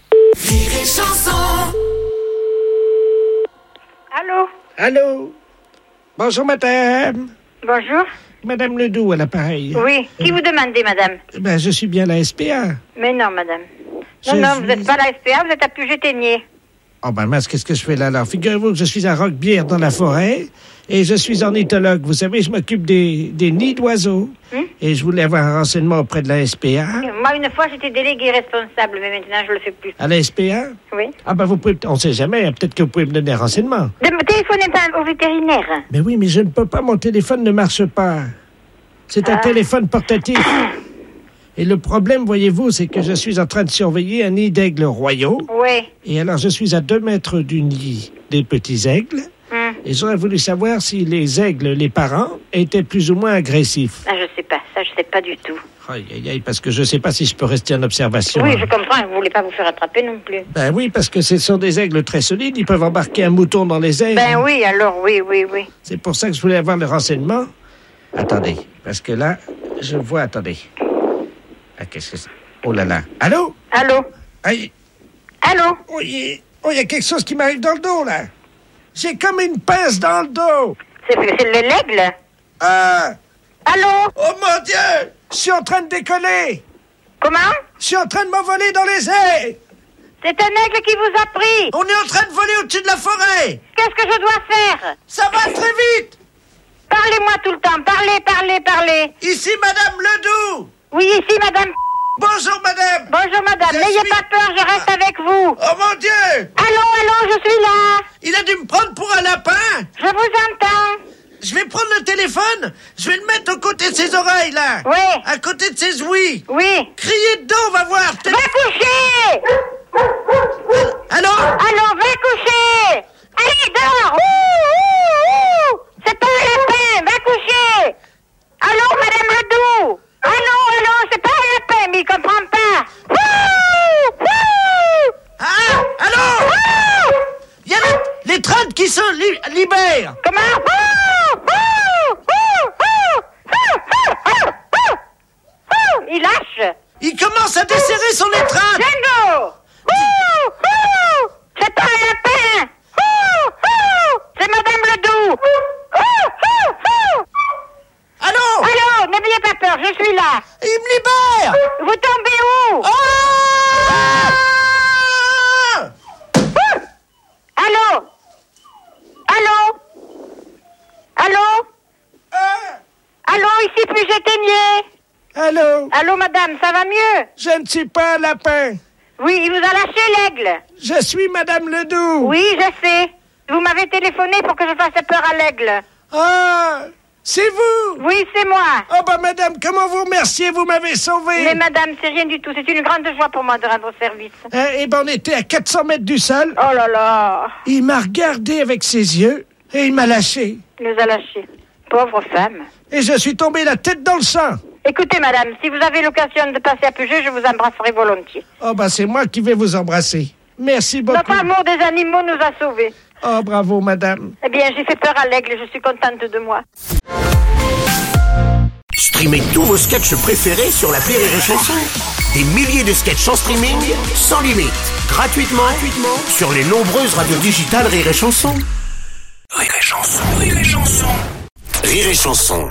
Allô? Allô? Bonjour, madame. Bonjour. Madame Ledoux, à l'appareil. Oui. Qui vous demandez, madame? Ben, je suis bien la SPA. Mais non, madame. Je Non, suis- vous n'êtes pas la SPA, vous êtes à Puget-Ténier. Oh ben mince, qu'est-ce que je fais là alors? Figurez-vous que je suis à Roquebière dans la forêt et je suis ornithologue. Vous savez, je m'occupe des nids d'oiseaux. Et je voulais avoir un renseignement auprès de la SPA. Moi, une fois, j'étais déléguée responsable, mais maintenant, je le fais plus. À la SPA? Oui. Ah ben vous pouvez, on sait jamais, peut-être que vous pouvez me donner un renseignement. Téléphonez pas au vétérinaire. Mais oui, mais je ne peux pas, mon téléphone ne marche pas. C'est un téléphone portatif. Et le problème, voyez-vous, c'est que je suis en train de surveiller un nid d'aigles royaux. Oui. Et alors, je suis à 2 mètres du nid des petits aigles. Et j'aurais voulu savoir si les aigles, les parents, étaient plus ou moins agressifs. Ah, je sais pas. Ça, je sais pas du tout. Aïe, aïe, aïe, parce que je ne sais pas si je peux rester en observation. Oui, je comprends. Vous voulez pas vous faire attraper non plus. Ben oui, parce que ce sont des aigles très solides. Ils peuvent embarquer un mouton dans les ailes. Ben oui, alors, oui. C'est pour ça que je voulais avoir le renseignement. Attendez, parce que là, je vois... Attendez. Ah, qu'est-ce que c'est? Oh là là. Allô? Allô? Aïe. Allô? Oh, il y a quelque chose qui m'arrive dans le dos, là. J'ai comme une pince dans le dos. C'est l'aigle? Ah! Allô? Oh mon Dieu! Je suis en train de décoller. Comment? Je suis en train de m'envoler dans les airs. C'est un aigle qui vous a pris. On est en train de voler au-dessus de la forêt. Qu'est-ce que je dois faire? Ça va très vite. Parlez-moi tout le temps. Parlez. Ici, Madame Ledoux. Oui, ici, madame. Bonjour, madame. Bonjour, madame. N'ayez pas peur, je reste avec vous. Oh, mon Dieu. Allô, je suis là. Il a dû me prendre pour un lapin. Je vous entends. Je vais prendre le téléphone. Je vais le mettre aux côtés de ses oreilles, là. Oui. À côté de ses ouïes. Oui. Criez dedans, on va voir. Va coucher. Allô? Va coucher. Allez, dehors. C'est pas un lapin. Va coucher. Allô, madame Ledoux. Allô, c'est pas un lapin, mais il comprend pas. Ah, allô? Il y a les trains qui se libèrent. Comment? Il lâche. Il commence à desserrer son étreinte. Django. C'est pas un lapin. C'est madame Ledoux. Allô? N'ayez pas peur, je suis là. Il me libère. Vous tombez où? Allô, ici Puget-Ténier. Allô, madame, ça va mieux? Je ne suis pas un lapin. Oui, il vous a lâché l'aigle. Je suis Madame Ledoux. Oui, je sais. Vous m'avez téléphoné pour que je fasse peur à l'aigle. Ah, C'est vous? Oui, c'est moi. Oh bah madame, comment vous remercier? Vous m'avez sauvé. Mais madame, c'est rien du tout. C'est une grande joie pour moi de rendre service. Eh ben on était à 400 mètres du sol. Oh là là. Il m'a regardé avec ses yeux et il m'a lâché. Il nous a lâchés. Pauvre femme. Et je suis tombé la tête dans le sang. Écoutez madame, si vous avez l'occasion de passer à Puget, je vous embrasserai volontiers. Oh bah c'est moi qui vais vous embrasser. Merci beaucoup. Notre amour des animaux nous a sauvés. Oh bravo madame. Eh bien j'ai fait peur à l'aigle et je suis contente de moi. Streamez tous vos sketchs préférés sur l'appli Rire et Chanson. Des milliers de sketchs en streaming, sans limite, gratuitement sur les nombreuses radios digitales Rire et Chanson. Rire et Chanson, Rire et Chanson. Rire et Chanson.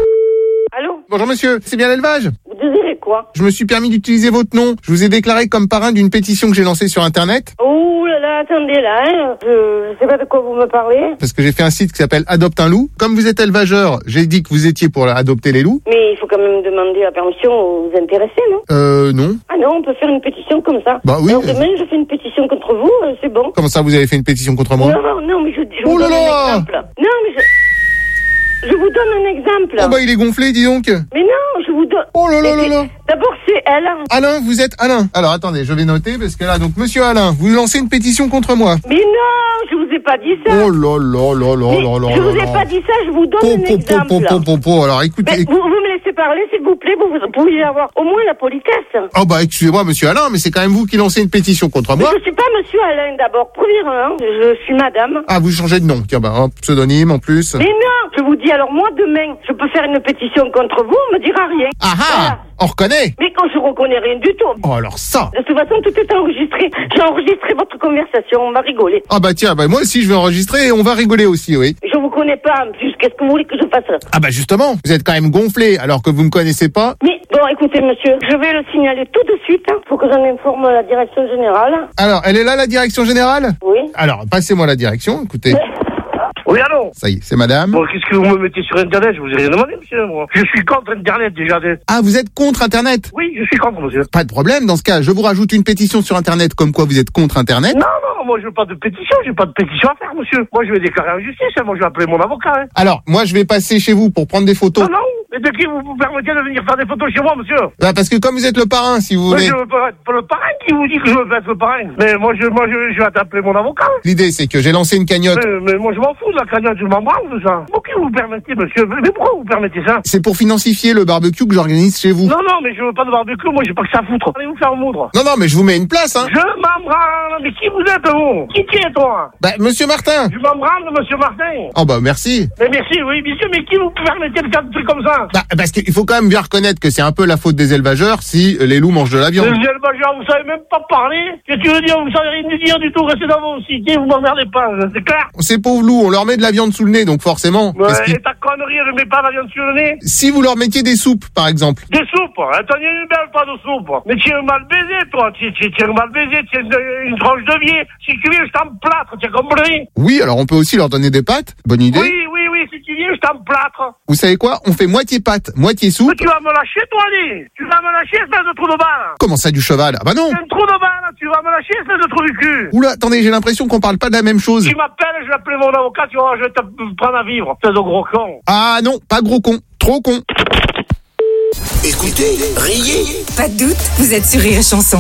Allô? Bonjour monsieur, c'est bien l'élevage? Vous désirez quoi? Je me suis permis d'utiliser votre nom. Je vous ai déclaré comme parrain d'une pétition que j'ai lancée sur Internet. Oh là là, attendez là, hein. Je sais pas de quoi vous me parlez. Parce que j'ai fait un site qui s'appelle Adopte un loup. Comme vous êtes élevageur, j'ai dit que vous étiez pour adopter les loups. Mais il faut quand même demander la permission aux intéressés, non? Non. Ah non, on peut faire une pétition comme ça. Bah oui. Alors demain, je fais une pétition contre vous, c'est bon. Comment ça, vous avez fait une pétition contre moi? Non, mais je Oh vous là donne là. un exemple. Non, mais je vous donne un exemple. Oh bah il est gonflé, dis donc. Mais non, je vous donne... Oh là là là là. D'abord, c'est Alain. Alain, vous êtes Alain. Alors attendez, je vais noter parce que là, donc monsieur Alain, vous lancez une pétition contre moi. Mais non, je vous ai pas dit ça. Oh là là là là là là. Je vous ai pas dit ça, je vous donne un exemple. Alors écoutez. Mais vous me laissez parler, s'il vous plaît, vous pouviez avoir au moins la politesse. Oh bah excusez-moi monsieur Alain, mais c'est quand même vous qui lancez une pétition contre moi. Mais je suis pas monsieur Alain d'abord, premièrement, je suis madame. Ah, vous changez de nom, tiens bah, un pseudonyme en plus. Mais non, je vous dis alors moi demain, je peux faire une pétition contre vous, on me dira rien. Ah ah, voilà. On reconnaît. Mais quand je reconnais rien du tout. Oh alors ça. De toute façon, tout est enregistré. J'ai enregistré votre conversation, on va rigoler. Ah bah tiens, bah moi aussi je vais enregistrer et on va rigoler aussi, oui. Je vous connais pas en plus, qu'est-ce que vous voulez que je fasse? Ah bah justement, vous êtes quand même gonflé alors que vous me connaissez pas. Mais bon, écoutez monsieur, je vais le signaler tout de suite, hein, pour que j'en informe la direction générale. Alors, elle est là la direction générale? Oui. Alors, passez-moi la direction, écoutez. Oui, allô? Ça y est, c'est madame. Bon, qu'est-ce que vous me mettez sur Internet? Je vous ai rien demandé, monsieur, moi. Je suis contre Internet, déjà. Ah, vous êtes contre Internet? Oui, je suis contre, monsieur. Pas de problème, dans ce cas, je vous rajoute une pétition sur Internet comme quoi vous êtes contre Internet. Non, moi je veux pas de pétition, j'ai pas de pétition à faire, monsieur. Moi je vais déclarer en justice, hein. Moi je vais appeler mon avocat, hein. Alors, moi je vais passer chez vous pour prendre des photos. Non, mais de qui vous vous permettez de venir faire des photos chez moi, monsieur? Bah, parce que comme vous êtes le parrain, si vous voulez. Mais je veux pas être le parrain qui vous dit que je veux pas être le parrain. Mais moi je vais appeler mon avocat. L'idée c'est que j'ai lancé une cagnotte. Mais moi je m'en fous de la cagnotte, je m'en branle de ça. Pour qui vous permettez, monsieur? Mais pourquoi vous permettez ça? C'est pour financier le barbecue que j'organise chez vous. Non, mais je veux pas de barbecue, moi j'ai pas que ça à foutre. Allez vous faire moudre. Non, mais je vous mets une place, hein. Je m'en branle, mais qui vous êtes, vous? Qui es toi? Bah, monsieur Martin. Je m'en branle, monsieur Martin. Oh bah merci. Mais merci, oui, monsieur, mais qui vous permettez de faire des trucs comme ça? Bah, parce qu'il faut quand même bien reconnaître que c'est un peu la faute des élevageurs si les loups mangent de la viande. Les élevageurs, vous savez même pas parler? Qu'est-ce que tu veux dire? Vous savez rien dire du tout, restez dans vos cités, vous m'emmerdez pas, c'est clair? Ces pauvres loups, on leur met de la viande sous le nez, donc forcément. Ouais, et ta connerie, je mets pas la viande sur le nez? Si vous leur mettiez des soupes, par exemple. Des soupes? Attends, il y a une belle pas de soupe. Mais tu es mal baisé, toi. Tu es mal baisé, tu es une tranche de biais. Si tu viens, je t'emplâtre, tu as compris? Oui, alors on peut aussi leur donner des pâtes. Bonne idée. Oui, si tu viens, je t'emplâtre. Vous savez quoi? On fait moitié pâte, moitié soupe. Mais tu vas me lâcher, toi, Ali. Tu vas me lâcher, espèce de trou de balle. Comment ça, du cheval? Ah bah non. C'est un trou de balle, tu vas me lâcher, espèce de trou du cul. Oula, attendez, j'ai l'impression qu'on parle pas de la même chose. Tu m'appelles, je vais appeler mon avocat, tu vois, je vais te prendre à vivre, espèce de gros con. Ah non, pas gros con, trop con. Écoutez, riez. Pas de doute, vous êtes sur Rire et Chanson.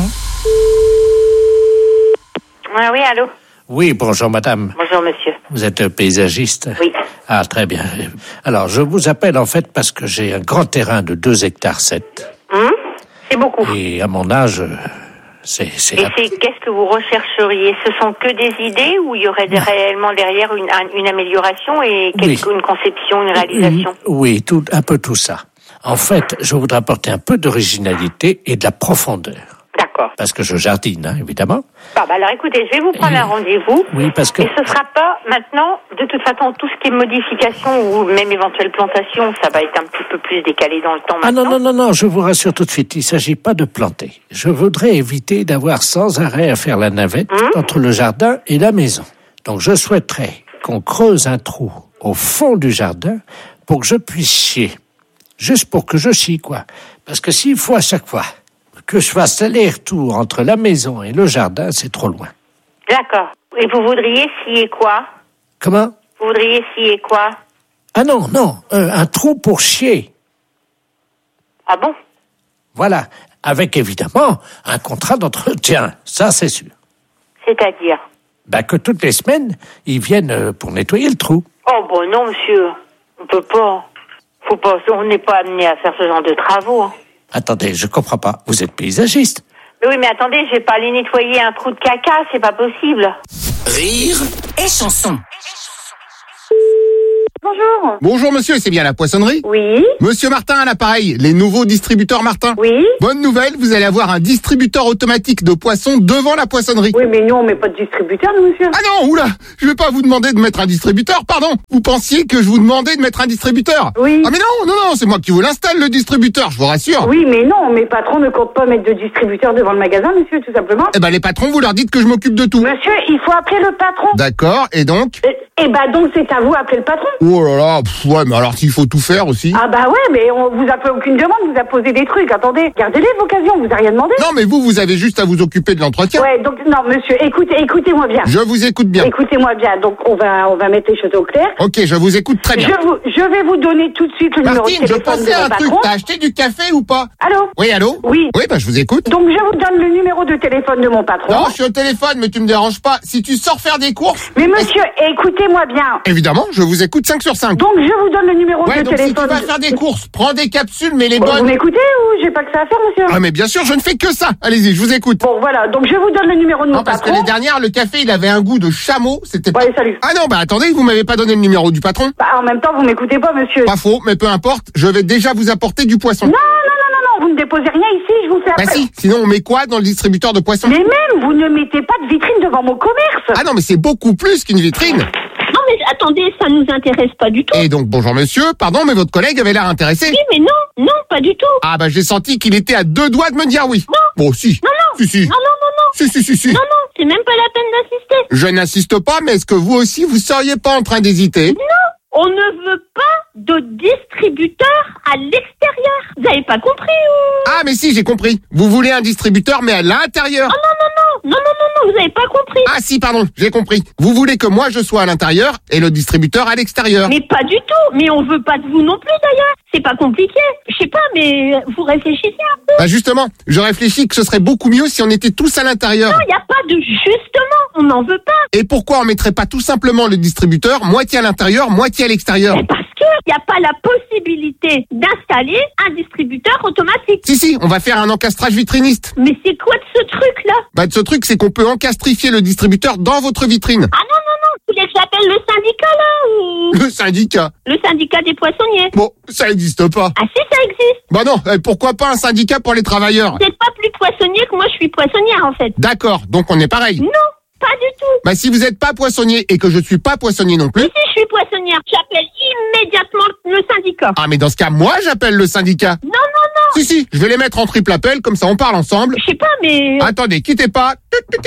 Oui, allô? Oui, bonjour madame. Bonjour monsieur. Vous êtes paysagiste? Oui. Ah, très bien. Alors, je vous appelle en fait parce que j'ai un grand terrain de 2 hectares 7. C'est beaucoup. Et à mon âge, c'est... Qu'est-ce que vous rechercheriez? Ce sont que des idées ou il y aurait réellement derrière une amélioration et une conception, une réalisation? Oui, un peu tout ça. En fait, je voudrais apporter un peu d'originalité et de la profondeur. D'accord. Parce que je jardine, hein, évidemment. Alors écoutez, je vais vous prendre un rendez-vous. Oui, parce que... Et ce sera pas maintenant, de toute façon, tout ce qui est modification ou même éventuelle plantation, ça va être un petit peu plus décalé dans le temps maintenant. Ah non, je vous rassure tout de suite, il s'agit pas de planter. Je voudrais éviter d'avoir sans arrêt à faire la navette entre le jardin et la maison. Donc je souhaiterais qu'on creuse un trou au fond du jardin pour que je puisse chier. Juste pour que je chie, quoi. Parce que s'il faut à chaque fois que je fasse aller-retour entre la maison et le jardin, c'est trop loin. D'accord. Et vous voudriez scier quoi? Comment? Vous voudriez scier quoi? Ah non, un trou pour chier. Ah bon? Voilà, avec évidemment un contrat d'entretien, ça c'est sûr. C'est-à-dire? Que toutes les semaines, ils viennent pour nettoyer le trou. Oh bon non, monsieur. On peut pas. Faut pas. On n'est pas amené à faire ce genre de travaux. Hein. Attendez, je comprends pas. Vous êtes paysagiste. Mais oui, mais attendez, je vais pas aller nettoyer un trou de caca, c'est pas possible. Rire et chanson. Bonjour. Bonjour monsieur, c'est bien la poissonnerie? Oui. Monsieur Martin à l'appareil, les nouveaux distributeurs Martin. Oui. Bonne nouvelle, vous allez avoir un distributeur automatique de poissons devant la poissonnerie. Oui, mais nous on met pas de distributeur, nous, monsieur. Ah non, oula, je vais pas vous demander de mettre un distributeur, pardon. Vous pensiez que je vous demandais de mettre un distributeur? Oui. Ah mais non, c'est moi qui vous l'installe le distributeur, je vous rassure. Oui, mais non, mes patrons ne comptent pas mettre de distributeur devant le magasin, monsieur, tout simplement. Eh ben les patrons, vous leur dites que je m'occupe de tout. Monsieur, il faut appeler le patron. D'accord, et donc? Donc c'est à vous d'appeler le patron. Oh là là, ouais, mais alors s'il faut tout faire aussi. Ah bah ouais, mais on vous a fait aucune demande, vous a posé des trucs. Attendez, gardez-les l'occasion, vous a rien demandé. Non, mais vous avez juste à vous occuper de l'entretien. Ouais, donc non, monsieur, écoutez-moi bien. Je vous écoute bien. Écoutez-moi bien. Donc on va mettre les choses au clair. Ok, je vous écoute très bien. Je vais vous donner tout de suite le numéro de téléphone je pensais de mon un truc. patron. T'as acheté du café ou pas? Allô? Oui, allô? Oui. Oui, je vous écoute. Donc je vous donne le numéro de téléphone de mon patron. Non, je suis au téléphone, mais tu me déranges pas. Si tu sors faire des courses. Mais monsieur, écoutez-moi bien. Évidemment, je vous écoute 5 sur 5. Donc je vous donne le numéro de donc téléphone. Si tu vas faire des courses, prends des capsules, mais les bonnes. Vous m'écoutez ou j'ai pas que ça à faire, monsieur? Ah mais bien sûr, je ne fais que ça. Allez-y, je vous écoute. Bon voilà, donc je vous donne le numéro de mon patron. Parce que les dernières, le café, il avait un goût de chameau. C'était pas... Ouais, salut. Ah non, attendez, vous m'avez pas donné le numéro du patron? En même temps, vous m'écoutez pas, monsieur. Pas faux, mais peu importe, je vais déjà vous apporter du poisson. Non, vous ne déposez rien ici, je vous fais après. Si, sinon on met quoi dans le distributeur de poissons? Mais même, vous ne mettez pas de vitrine devant mon commerce. Ah non, mais c'est beaucoup plus qu'une vitrine. Non, mais attendez, ça nous intéresse pas du tout. Et donc, bonjour monsieur, pardon, mais votre collègue avait l'air intéressé. Oui, mais non, pas du tout. Ah j'ai senti qu'il était à 2 doigts de me dire oui. Non. Bon, si. Non. Si. Non. Si. Non, c'est même pas la peine d'insister. Je n'insiste pas, mais est-ce que vous aussi, vous seriez pas en train d'hésiter? Non, on ne veut pas de distributeur à l'extérieur. Vous avez pas compris ou... Ah, mais si, j'ai compris. Vous voulez un distributeur, mais à l'intérieur. Non, vous avez pas compris. Ah si, pardon, j'ai compris. Vous voulez que moi je sois à l'intérieur et le distributeur à l'extérieur. Mais pas du tout. Mais on veut pas de vous non plus d'ailleurs. C'est pas compliqué. Je sais pas, mais vous réfléchissez un peu. Justement, je réfléchis que ce serait beaucoup mieux si on était tous à l'intérieur. Non, il n'y a pas de justement. On n'en veut pas. Et pourquoi on mettrait pas tout simplement le distributeur moitié à l'intérieur, moitié à l'extérieur? Parce qu'il n'y a pas la possibilité d'installer un distributeur automatique. Si, on va faire un encastrage vitriniste. Mais c'est quoi de ce truc-là? De ce truc, c'est qu'on peut encastrifier le distributeur dans votre vitrine. Ah non. Vous voulez que j'appelle le syndicat, là, ou... Le syndicat? Le syndicat des poissonniers. Bon, ça n'existe pas. Ah si, ça existe. Non, pourquoi pas un syndicat pour les travailleurs? Vous n'êtes pas plus poissonnier que moi, je suis poissonnière, en fait. D'accord, donc on est pareil. Non, pas du tout. Si vous n'êtes pas poissonnier et que je suis pas poissonnier non plus... Si, je suis poissonnière. J'appelle immédiatement le syndicat. Ah, mais dans ce cas, moi, j'appelle le syndicat. Non. Si, je vais les mettre en triple appel, comme ça on parle ensemble. Je sais pas, mais... Attendez, quittez pas.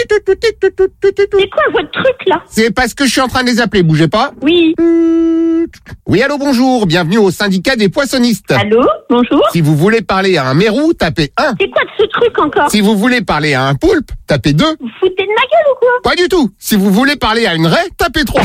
C'est quoi votre truc, là? C'est parce que je suis en train de les appeler, bougez pas. Oui. Oui, allô, bonjour, bienvenue au syndicat des poissonnistes. Allô, bonjour. Si vous voulez parler à un mérou, tapez 1. C'est quoi de ce truc encore? Si vous voulez parler à un poulpe, tapez 2. Vous foutez de ma gueule ou quoi? Pas du tout. Si vous voulez parler à une raie, tapez 3.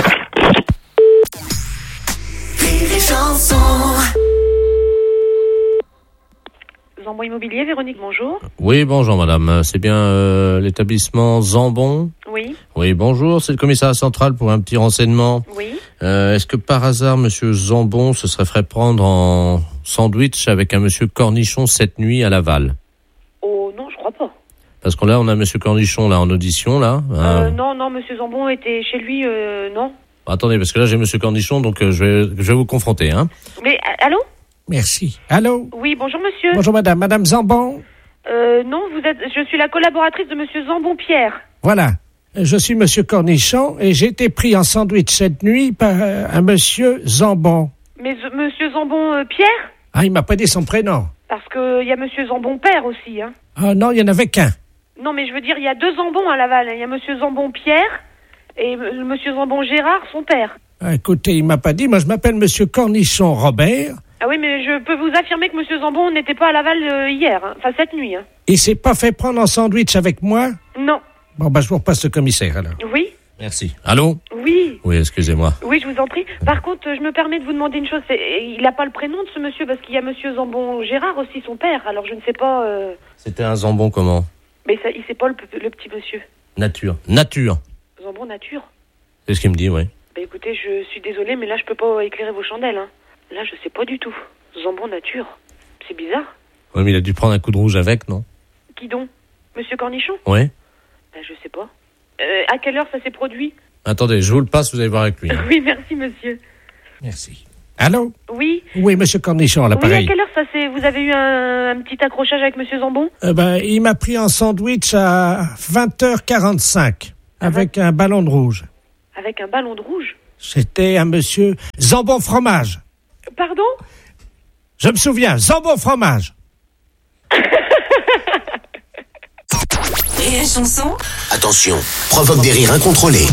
Zambon Immobilier, Véronique, bonjour. Oui, bonjour madame. C'est bien l'établissement Zambon? Oui. Oui, bonjour. C'est le commissariat central pour un petit renseignement. Oui. Est-ce que par hasard, monsieur Zambon se serait fait prendre en sandwich avec un monsieur Cornichon cette nuit à Laval? Oh non, je crois pas. Parce que là, on a monsieur Cornichon là en audition, là. Non, monsieur Zambon était chez lui, non. Attendez, parce que là, j'ai monsieur Cornichon, donc je vais vous confronter, hein. Mais, allô? Merci. Allô? Oui, bonjour monsieur. Bonjour madame. Madame Zambon? Non, je suis la collaboratrice de monsieur Zambon Pierre. Voilà. Je suis monsieur Cornichon et j'ai été pris en sandwich cette nuit par un monsieur Zambon. Mais monsieur Zambon Pierre? Ah, il m'a pas dit son prénom. Parce que y a monsieur Zambon Père aussi, hein. Ah non, il y en avait qu'un. Non, mais je veux dire, il y a 2 Zambons à Laval. Il y a monsieur Zambon Pierre et monsieur Zambon Gérard, son père. Ah, écoutez, il m'a pas dit. Moi, je m'appelle monsieur Cornichon Robert. Ah oui, mais je peux vous affirmer que monsieur Zambon n'était pas à Laval hier, hein. Enfin cette nuit. Hein. Il s'est pas fait prendre en sandwich avec moi? Non. Bon, je vous repasse le commissaire, alors. Oui. Merci. Allô? Oui. Oui, excusez-moi. Oui, je vous en prie. Par contre, je me permets de vous demander une chose. Il n'a pas le prénom de ce monsieur parce qu'il y a monsieur Zambon Gérard aussi, son père. Alors je ne sais pas... C'était un Zambon comment? Mais ça, il sait pas le petit monsieur. Nature. Zambon Nature. C'est ce qu'il me dit, oui. Bah écoutez, je suis désolée, mais là je peux pas éclairer vos chandelles. Hein. Là, je sais pas du tout. Zambon Nature. C'est bizarre. Oui, mais il a dû prendre un coup de rouge avec, non? Qui donc? Monsieur Cornichon? Oui. Bah je sais pas. À quelle heure ça s'est produit? Attendez, je vous le passe, vous allez voir avec lui. Oui, merci monsieur. Merci. Allô? Oui. Oui, monsieur Cornichon, à l'appareil. Oui, à quelle heure ça s'est... Vous avez eu un petit accrochage avec monsieur Zambon? Il m'a pris en sandwich à 20h45 avec un ballon de rouge. Avec un ballon de rouge? C'était un monsieur Zambon Fromage. Pardon? Je me souviens, Zambon Fromage. Rire et chanson. Attention, provoque des rires incontrôlés.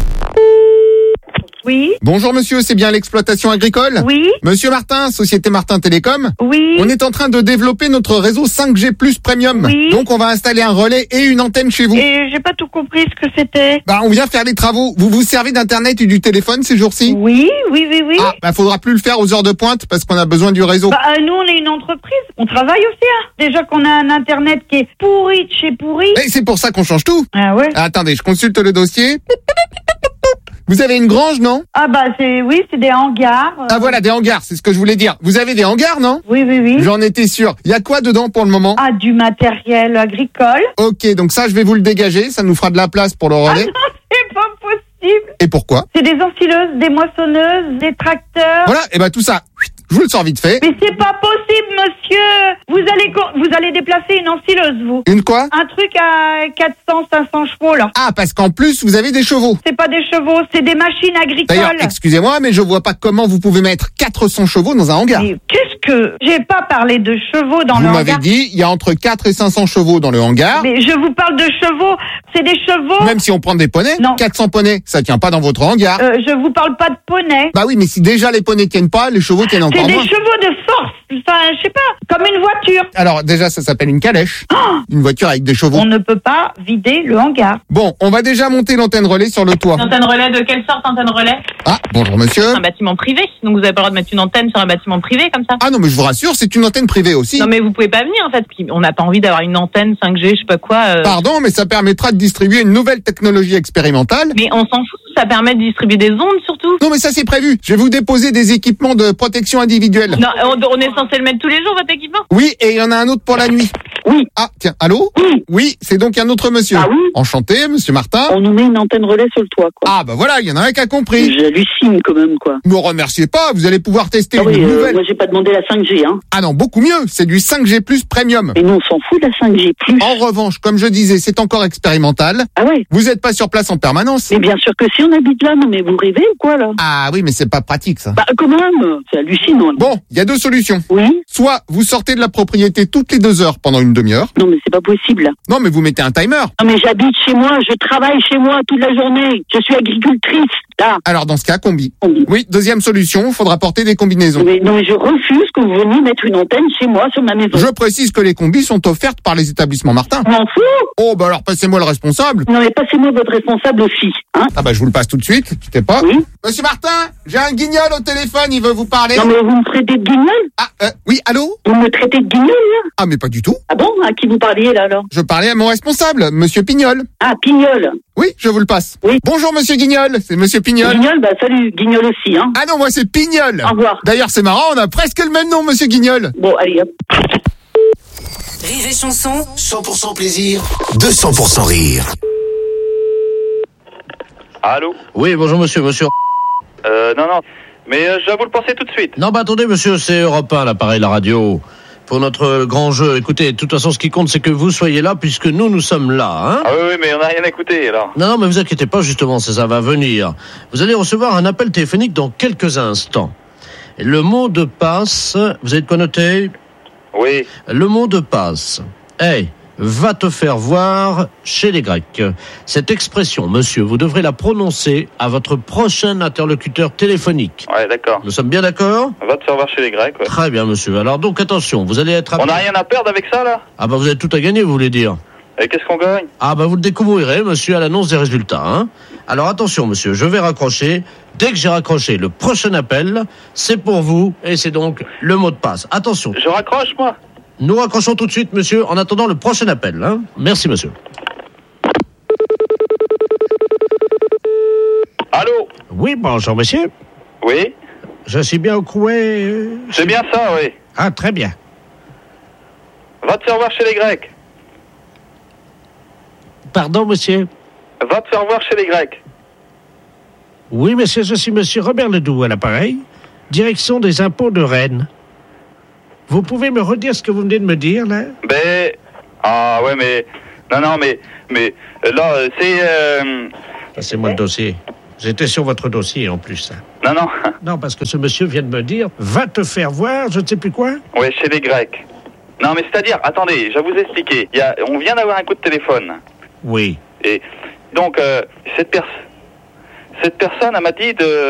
Oui. Bonjour monsieur, c'est bien l'exploitation agricole? Oui. Monsieur Martin, Société Martin Télécom? Oui. On est en train de développer notre réseau 5G Plus Premium. Oui. Donc on va installer un relais et une antenne chez vous. Et j'ai pas tout compris ce que c'était. On vient faire les travaux. Vous vous servez d'internet et du téléphone ces jours-ci? Oui. Faudra plus le faire aux heures de pointe parce qu'on a besoin du réseau. Nous on est une entreprise, on travaille aussi. Hein. Déjà qu'on a un internet qui est pourri de chez pourri. Et c'est pour ça qu'on change tout. Ah ouais. Attendez, je consulte le dossier. Vous avez une grange, non? C'est des hangars. Ah voilà, des hangars, c'est ce que je voulais dire. Vous avez des hangars, non? Oui. J'en étais sûr. Il y a quoi dedans pour le moment? Du matériel agricole. Ok, donc ça, je vais vous le dégager. Ça nous fera de la place pour le relais. Non, c'est pas possible. Et pourquoi? C'est des ensileuses, des moissonneuses, des tracteurs. Voilà, tout ça, je vous le sors vite fait. Mais c'est pas possible, monsieur. Vous allez déplacer une ensileuse, vous. Une quoi? Un truc à 400, 500 chevaux, là. Parce qu'en plus, vous avez des chevaux. C'est pas des chevaux, c'est des machines agricoles. D'ailleurs, excusez-moi, mais je vois pas comment vous pouvez mettre 400 chevaux dans un hangar. Mais j'ai pas parlé de chevaux dans le hangar. Vous m'avez dit, il y a entre 4 et 500 chevaux dans le hangar. Mais je vous parle de chevaux, c'est des chevaux. Même si on prend des poneys, 400 poneys, ça tient pas dans votre hangar. Je vous parle pas de poneys. Oui, mais si déjà les poneys tiennent pas, les chevaux tiennent encore moins. C'est des chevaux de force, enfin, je sais pas, comme une voiture. Alors déjà, ça s'appelle une calèche. Une voiture avec des chevaux. On ne peut pas vider le hangar. Bon, on va déjà monter l'antenne relais sur le toit. L'antenne relais de quelle sorte, antenne relais? Bonjour monsieur. C'est un bâtiment privé, donc vous avez pas le droit de mettre une antenne sur un bâtiment privé comme ça. Non mais je vous rassure, c'est une antenne privée aussi. Non mais vous pouvez pas venir en fait, on n'a pas envie d'avoir une antenne 5G, je sais pas quoi. Pardon, mais ça permettra de distribuer une nouvelle technologie expérimentale. Mais on s'en fout, ça permet de distribuer des ondes surtout. Non mais ça c'est prévu, je vais vous déposer des équipements de protection individuelle. Non, on est censé le mettre tous les jours votre équipement? Oui, et il y en a un autre pour la nuit. Oui. Tiens, allô? Oui, c'est donc un autre monsieur. Oui. Enchanté, monsieur Martin. On nous met une antenne relais sur le toit, quoi. Voilà, il y en a un qui a compris. J'hallucine quand même, quoi. Ne me remerciez pas, vous allez pouvoir tester une nouvelle. Moi j'ai pas demandé la 5G, hein. Non, beaucoup mieux, c'est du 5G Plus Premium. Et nous on s'en fout de la 5G Plus. En revanche, comme je disais, c'est encore expérimental. Vous n'êtes pas sur place en permanence. Mais bien sûr que si, on habite là, non mais vous rêvez ou quoi là? Oui, mais c'est pas pratique ça. Quand même, c'est hallucinant. Bon, il y a deux solutions. Oui. Soit vous sortez de la propriété toutes les 2 heures pendant une demi-heure. Non mais c'est pas possible là. Non mais vous mettez un timer. Non mais j'habite chez moi, je travaille chez moi toute la journée. Je suis agricultrice, là. Alors dans ce cas, combi. Oui, deuxième solution, il faudra porter des combinaisons. Non mais je refuse que vous veniez mettre une antenne chez moi sur ma maison. Je précise que les combis sont offertes par les établissements Martin. M'en fous. Alors passez-moi le responsable. Non mais passez-moi votre responsable aussi, hein. Je vous le passe tout de suite, quittez pas. Oui. Monsieur Martin, j'ai un guignol au téléphone, il veut vous parler. Non mais vous me traitez de guignol? Oui, allô? Vous me traitez de guignol là? Mais pas du tout. Bon, à qui vous parliez là alors? Je parlais à mon responsable, monsieur Pignol. Pignol. Oui, je vous le passe. Oui. Bonjour monsieur Guignol, c'est monsieur Pignol. Guignol, salut, Guignol aussi, hein. Non, moi c'est Pignol. Au revoir. D'ailleurs, c'est marrant, on a presque le même nom, monsieur Guignol. Bon, allez, hop. Rire et chanson. 100% plaisir, 200% rire. Allô? Oui, bonjour monsieur. Non, mais je vais vous le passer tout de suite. Non, attendez monsieur, c'est Europe 1, l'appareil, la radio. Pour notre grand jeu, écoutez, de toute façon, ce qui compte, c'est que vous soyez là, puisque nous sommes là, hein. Oui, mais on n'a rien écouté, alors. Non, mais vous inquiétez pas, justement, ça va venir. Vous allez recevoir un appel téléphonique dans quelques instants. Le mot de passe, vous avez de quoi noter? Oui. Le mot de passe. Va te faire voir chez les Grecs. Cette expression, monsieur, vous devrez la prononcer à votre prochain interlocuteur téléphonique. Ouais, d'accord. Nous sommes bien d'accord? Va te faire voir chez les Grecs, ouais. Très bien, monsieur. Alors donc, attention, vous allez être... On n'a rien à perdre avec ça, là? Vous avez tout à gagner, vous voulez dire? Et qu'est-ce qu'on gagne? Ah bah vous le découvrirez, monsieur, à l'annonce des résultats. Hein. Alors attention, monsieur, je vais raccrocher. Dès que j'ai raccroché, le prochain appel, c'est pour vous, et c'est donc le mot de passe. Attention. Je raccroche, moi? Nous raccrochons tout de suite, monsieur, en attendant le prochain appel. Hein. Merci, monsieur. Allô? Oui, bonjour, monsieur. Oui? Je suis bien au couet. C'est bien ça, oui. Ah, très bien. Va te faire voir chez les Grecs. Pardon, monsieur? Va te faire voir chez les Grecs. Oui, monsieur, je suis monsieur Robert Ledoux à l'appareil, direction des impôts de Rennes. Vous pouvez me redire ce que vous venez de me dire, là? Ah, ouais, mais... Non, mais là, c'est... Passez-moi le dossier. J'étais sur votre dossier, en plus. Non. Non, parce que ce monsieur vient de me dire, va te faire voir, je ne sais plus quoi. Oui, chez les Grecs. Non, mais c'est-à-dire, attendez, je vais vous expliquer. On vient d'avoir un coup de téléphone. Oui. Et donc, cette personne, elle m'a dit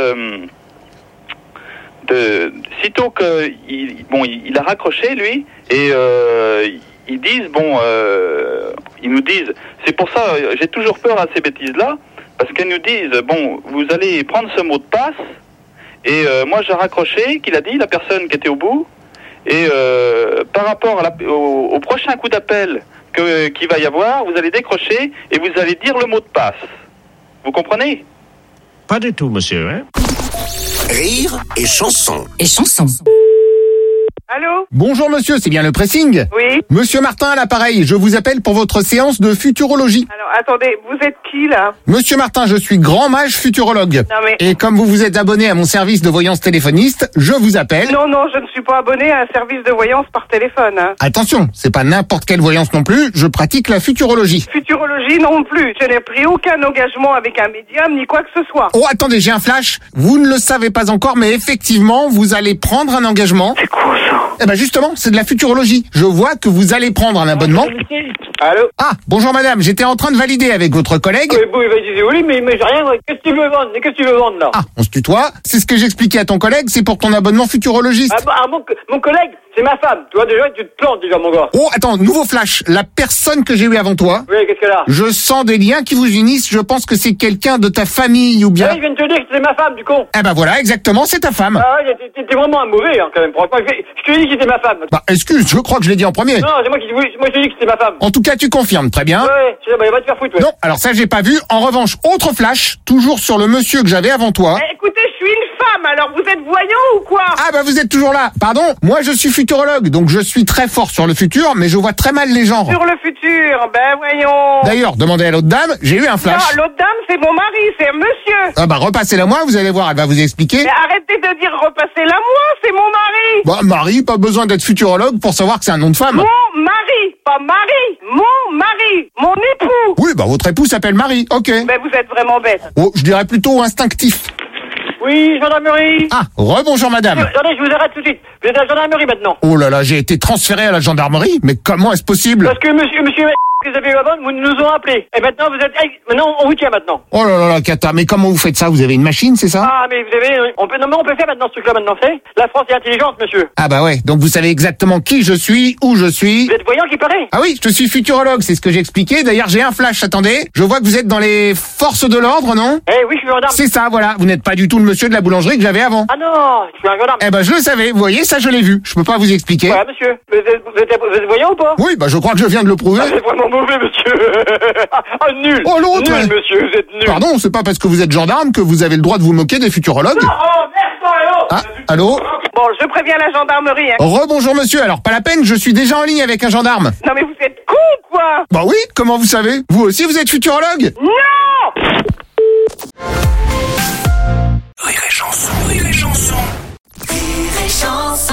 sitôt que il a raccroché, lui, et ils nous disent, c'est pour ça, j'ai toujours peur à ces bêtises-là, parce qu'elles nous disent, vous allez prendre ce mot de passe, et moi j'ai raccroché, qu'il a dit, la personne qui était au bout, et par rapport au prochain coup d'appel qu'il va y avoir, vous allez décrocher, et vous allez dire le mot de passe. Vous comprenez? Pas du tout, monsieur, hein? Rire et chanson. Allô? Bonjour monsieur, c'est bien le pressing? Oui. Monsieur Martin à l'appareil, je vous appelle pour votre séance de futurologie. Alors, attendez, vous êtes qui, là? Monsieur Martin, je suis grand mage futurologue. Non, mais... Et comme vous vous êtes abonné à mon service de voyance téléphoniste, je vous appelle... Non, je ne suis pas abonné à un service de voyance par téléphone. Hein. Attention, c'est pas n'importe quelle voyance non plus, je pratique la futurologie. Futurologie non plus, je n'ai pris aucun engagement avec un médium ni quoi que ce soit. Oh, attendez, j'ai un flash. Vous ne le savez pas encore, mais effectivement, vous allez prendre un engagement. C'est quoi ça? Eh ben justement, c'est de la futurologie. Je vois que vous allez prendre un abonnement. Allô? Ah, bonjour madame, j'étais en train de valider avec votre collègue. Oui, mais j'ai rien. Qu'est-ce que tu veux vendre? Qu'est-ce que tu veux vendre là? Ah, on se tutoie. C'est ce que j'expliquais à ton collègue, c'est pour ton abonnement futurologiste. Mon collègue, c'est ma femme. Tu vois, déjà, tu te plantes déjà, mon gars. Oh, attends, nouveau flash. La personne que j'ai eue avant toi. Oui, qu'est-ce qu'elle a? Je sens des liens qui vous unissent. Je pense que c'est quelqu'un de ta famille ou bien... Ah, je viens de te dire que c'est ma femme, du con. Eh ben voilà, exactement, c'est ta femme. Ah ouais, t'es vraiment un mauvais, hein, quand même. Je te dis que c'était ma femme. Bah, excuse, je crois que je l'ai dit en premier. Non, c'est moi qui te dis que c'était ma femme. En tout cas, tu confirmes, très bien. Ouais, va te faire foutre, ouais. Non, alors ça, j'ai pas vu. En revanche, autre flash, toujours sur le monsieur que j'avais avant toi. Écoutez, je suis une femme, alors vous êtes voyant ou quoi? Ah bah vous êtes toujours là. Pardon, moi je suis futurologue, donc je suis très fort sur le futur, mais je vois très mal les genres. Sur le futur, voyons. D'ailleurs, demandez à l'autre dame, j'ai eu un flash. Non, l'autre dame, c'est mon mari, c'est un monsieur. Ah bah repassez-la moi, vous allez voir, elle va vous expliquer. Mais arrêtez de dire repassez-la moi, c'est mon mari. Bah Marie, pas besoin d'être futurologue pour savoir que c'est un nom de femme. Mon mari, pas Marie, mon mari, mon époux. Oui, bah votre époux s'appelle Marie, ok. Mais vous êtes vraiment bête. Oh, je dirais plutôt instinctif. Oui, gendarmerie. Ah, rebonjour madame. Attendez, je vous arrête tout de suite. Vous êtes à la gendarmerie maintenant. Oh là là, j'ai été transféré à la gendarmerie, mais comment est-ce possible? Parce que monsieur que vous avez eu avant, vous nous ont appelés. Et maintenant, maintenant, on vous tient maintenant. Oh là là là, Kata, mais comment vous faites ça? Vous avez une machine, c'est ça? Ah, mais vous avez, on peut faire maintenant ce truc-là maintenant, c'est? La France est intelligente, monsieur. Ah bah ouais, donc vous savez exactement qui je suis, où je suis. Vous êtes voyant qui paraît? Ah oui, je suis futurologue, c'est ce que j'ai expliqué. D'ailleurs, j'ai un flash, attendez. Je vois que vous êtes dans les forces de l'ordre, non? Eh oui, je suis gendarme. C'est ça, voilà. Vous n'êtes pas du tout le monsieur de la boulangerie que j'avais avant. Ah non, je suis un gendarme. Eh ben, je le savais. Vous voyez, ça, je l'ai vu. Je peux pas vous expliquer. Ouais, monsieur. Vous êtes voyant ou pas? Oui, bah, je crois que je viens de le prouver. Ah, c'est vraiment mauvais, monsieur. Ah, nul. Oh, l'autre. Nul, monsieur, vous êtes nul. Pardon, c'est pas parce que vous êtes gendarme que vous avez le droit de vous moquer des futurologues. Non, oh, merde, ah, allô? Bon, je préviens la gendarmerie, hein. Rebonjour, monsieur. Alors, pas la peine, je suis déjà en ligne avec un gendarme. Non, mais vous êtes con, quoi? Bah oui, comment vous savez? Vous aussi, vous êtes futurologue? Non! Rire et chanson, rire et chanson. Rire et chanson.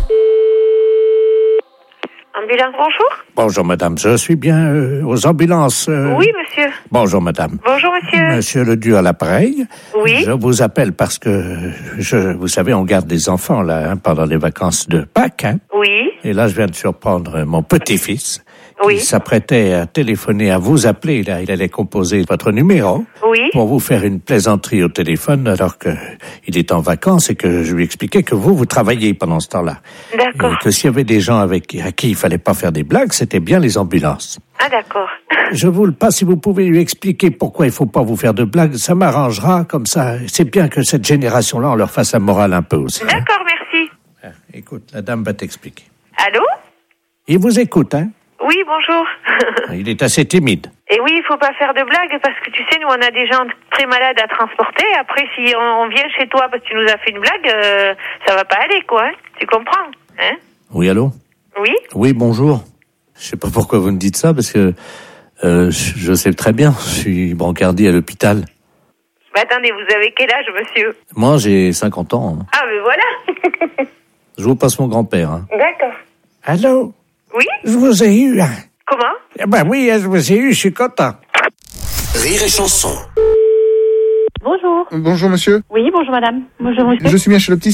Ambulance, bonjour. Bonjour, madame. Je suis bien aux ambulances. Oui, monsieur. Bonjour, madame. Bonjour, monsieur. Monsieur Ledoux à l'appareil. Oui. Je vous appelle parce que, vous savez, on garde des enfants, là, pendant les vacances de Pâques, hein. Oui. Et là, je viens de surprendre mon petit-fils qui s'apprêtait à téléphoner, à vous appeler. Là, il allait composer votre numéro pour vous faire une plaisanterie au téléphone alors que il est en vacances et que je lui expliquais que vous travailliez pendant ce temps-là. D'accord. Et que s'il y avait des gens à qui il fallait pas faire des blagues, c'était bien les ambulances. Ah, d'accord. Je vous le passe, si vous pouvez lui expliquer pourquoi il faut pas vous faire de blagues, ça m'arrangera comme ça. C'est bien que cette génération-là, on leur fasse la morale un peu aussi. D'accord, merci. Écoute, la dame va t'expliquer. Allô? Il vous écoute, hein? Oui, bonjour. Il est assez timide. Et oui, il faut pas faire de blagues parce que tu sais, nous, on a des gens très malades à transporter. Après, si on vient chez toi parce que tu nous as fait une blague, ça va pas aller, quoi. Hein? Tu comprends? Hein? Oui, allô? Oui? Oui, bonjour. Je sais pas pourquoi vous me dites ça, parce que je sais très bien, je suis brancardier à l'hôpital. Bah attendez, vous avez quel âge, monsieur? Moi, j'ai 50 ans. Hein. Ah, mais voilà. Je vous passe mon grand-père. Hein. D'accord. Allô? Oui? Je vous ai eu. Hein. Comment? Eh ben oui, je vous ai eu, je suis content. Rire et chanson. Bonjour. Bonjour monsieur. Oui, bonjour madame. Bonjour monsieur. Je suis bien chez l'opticien.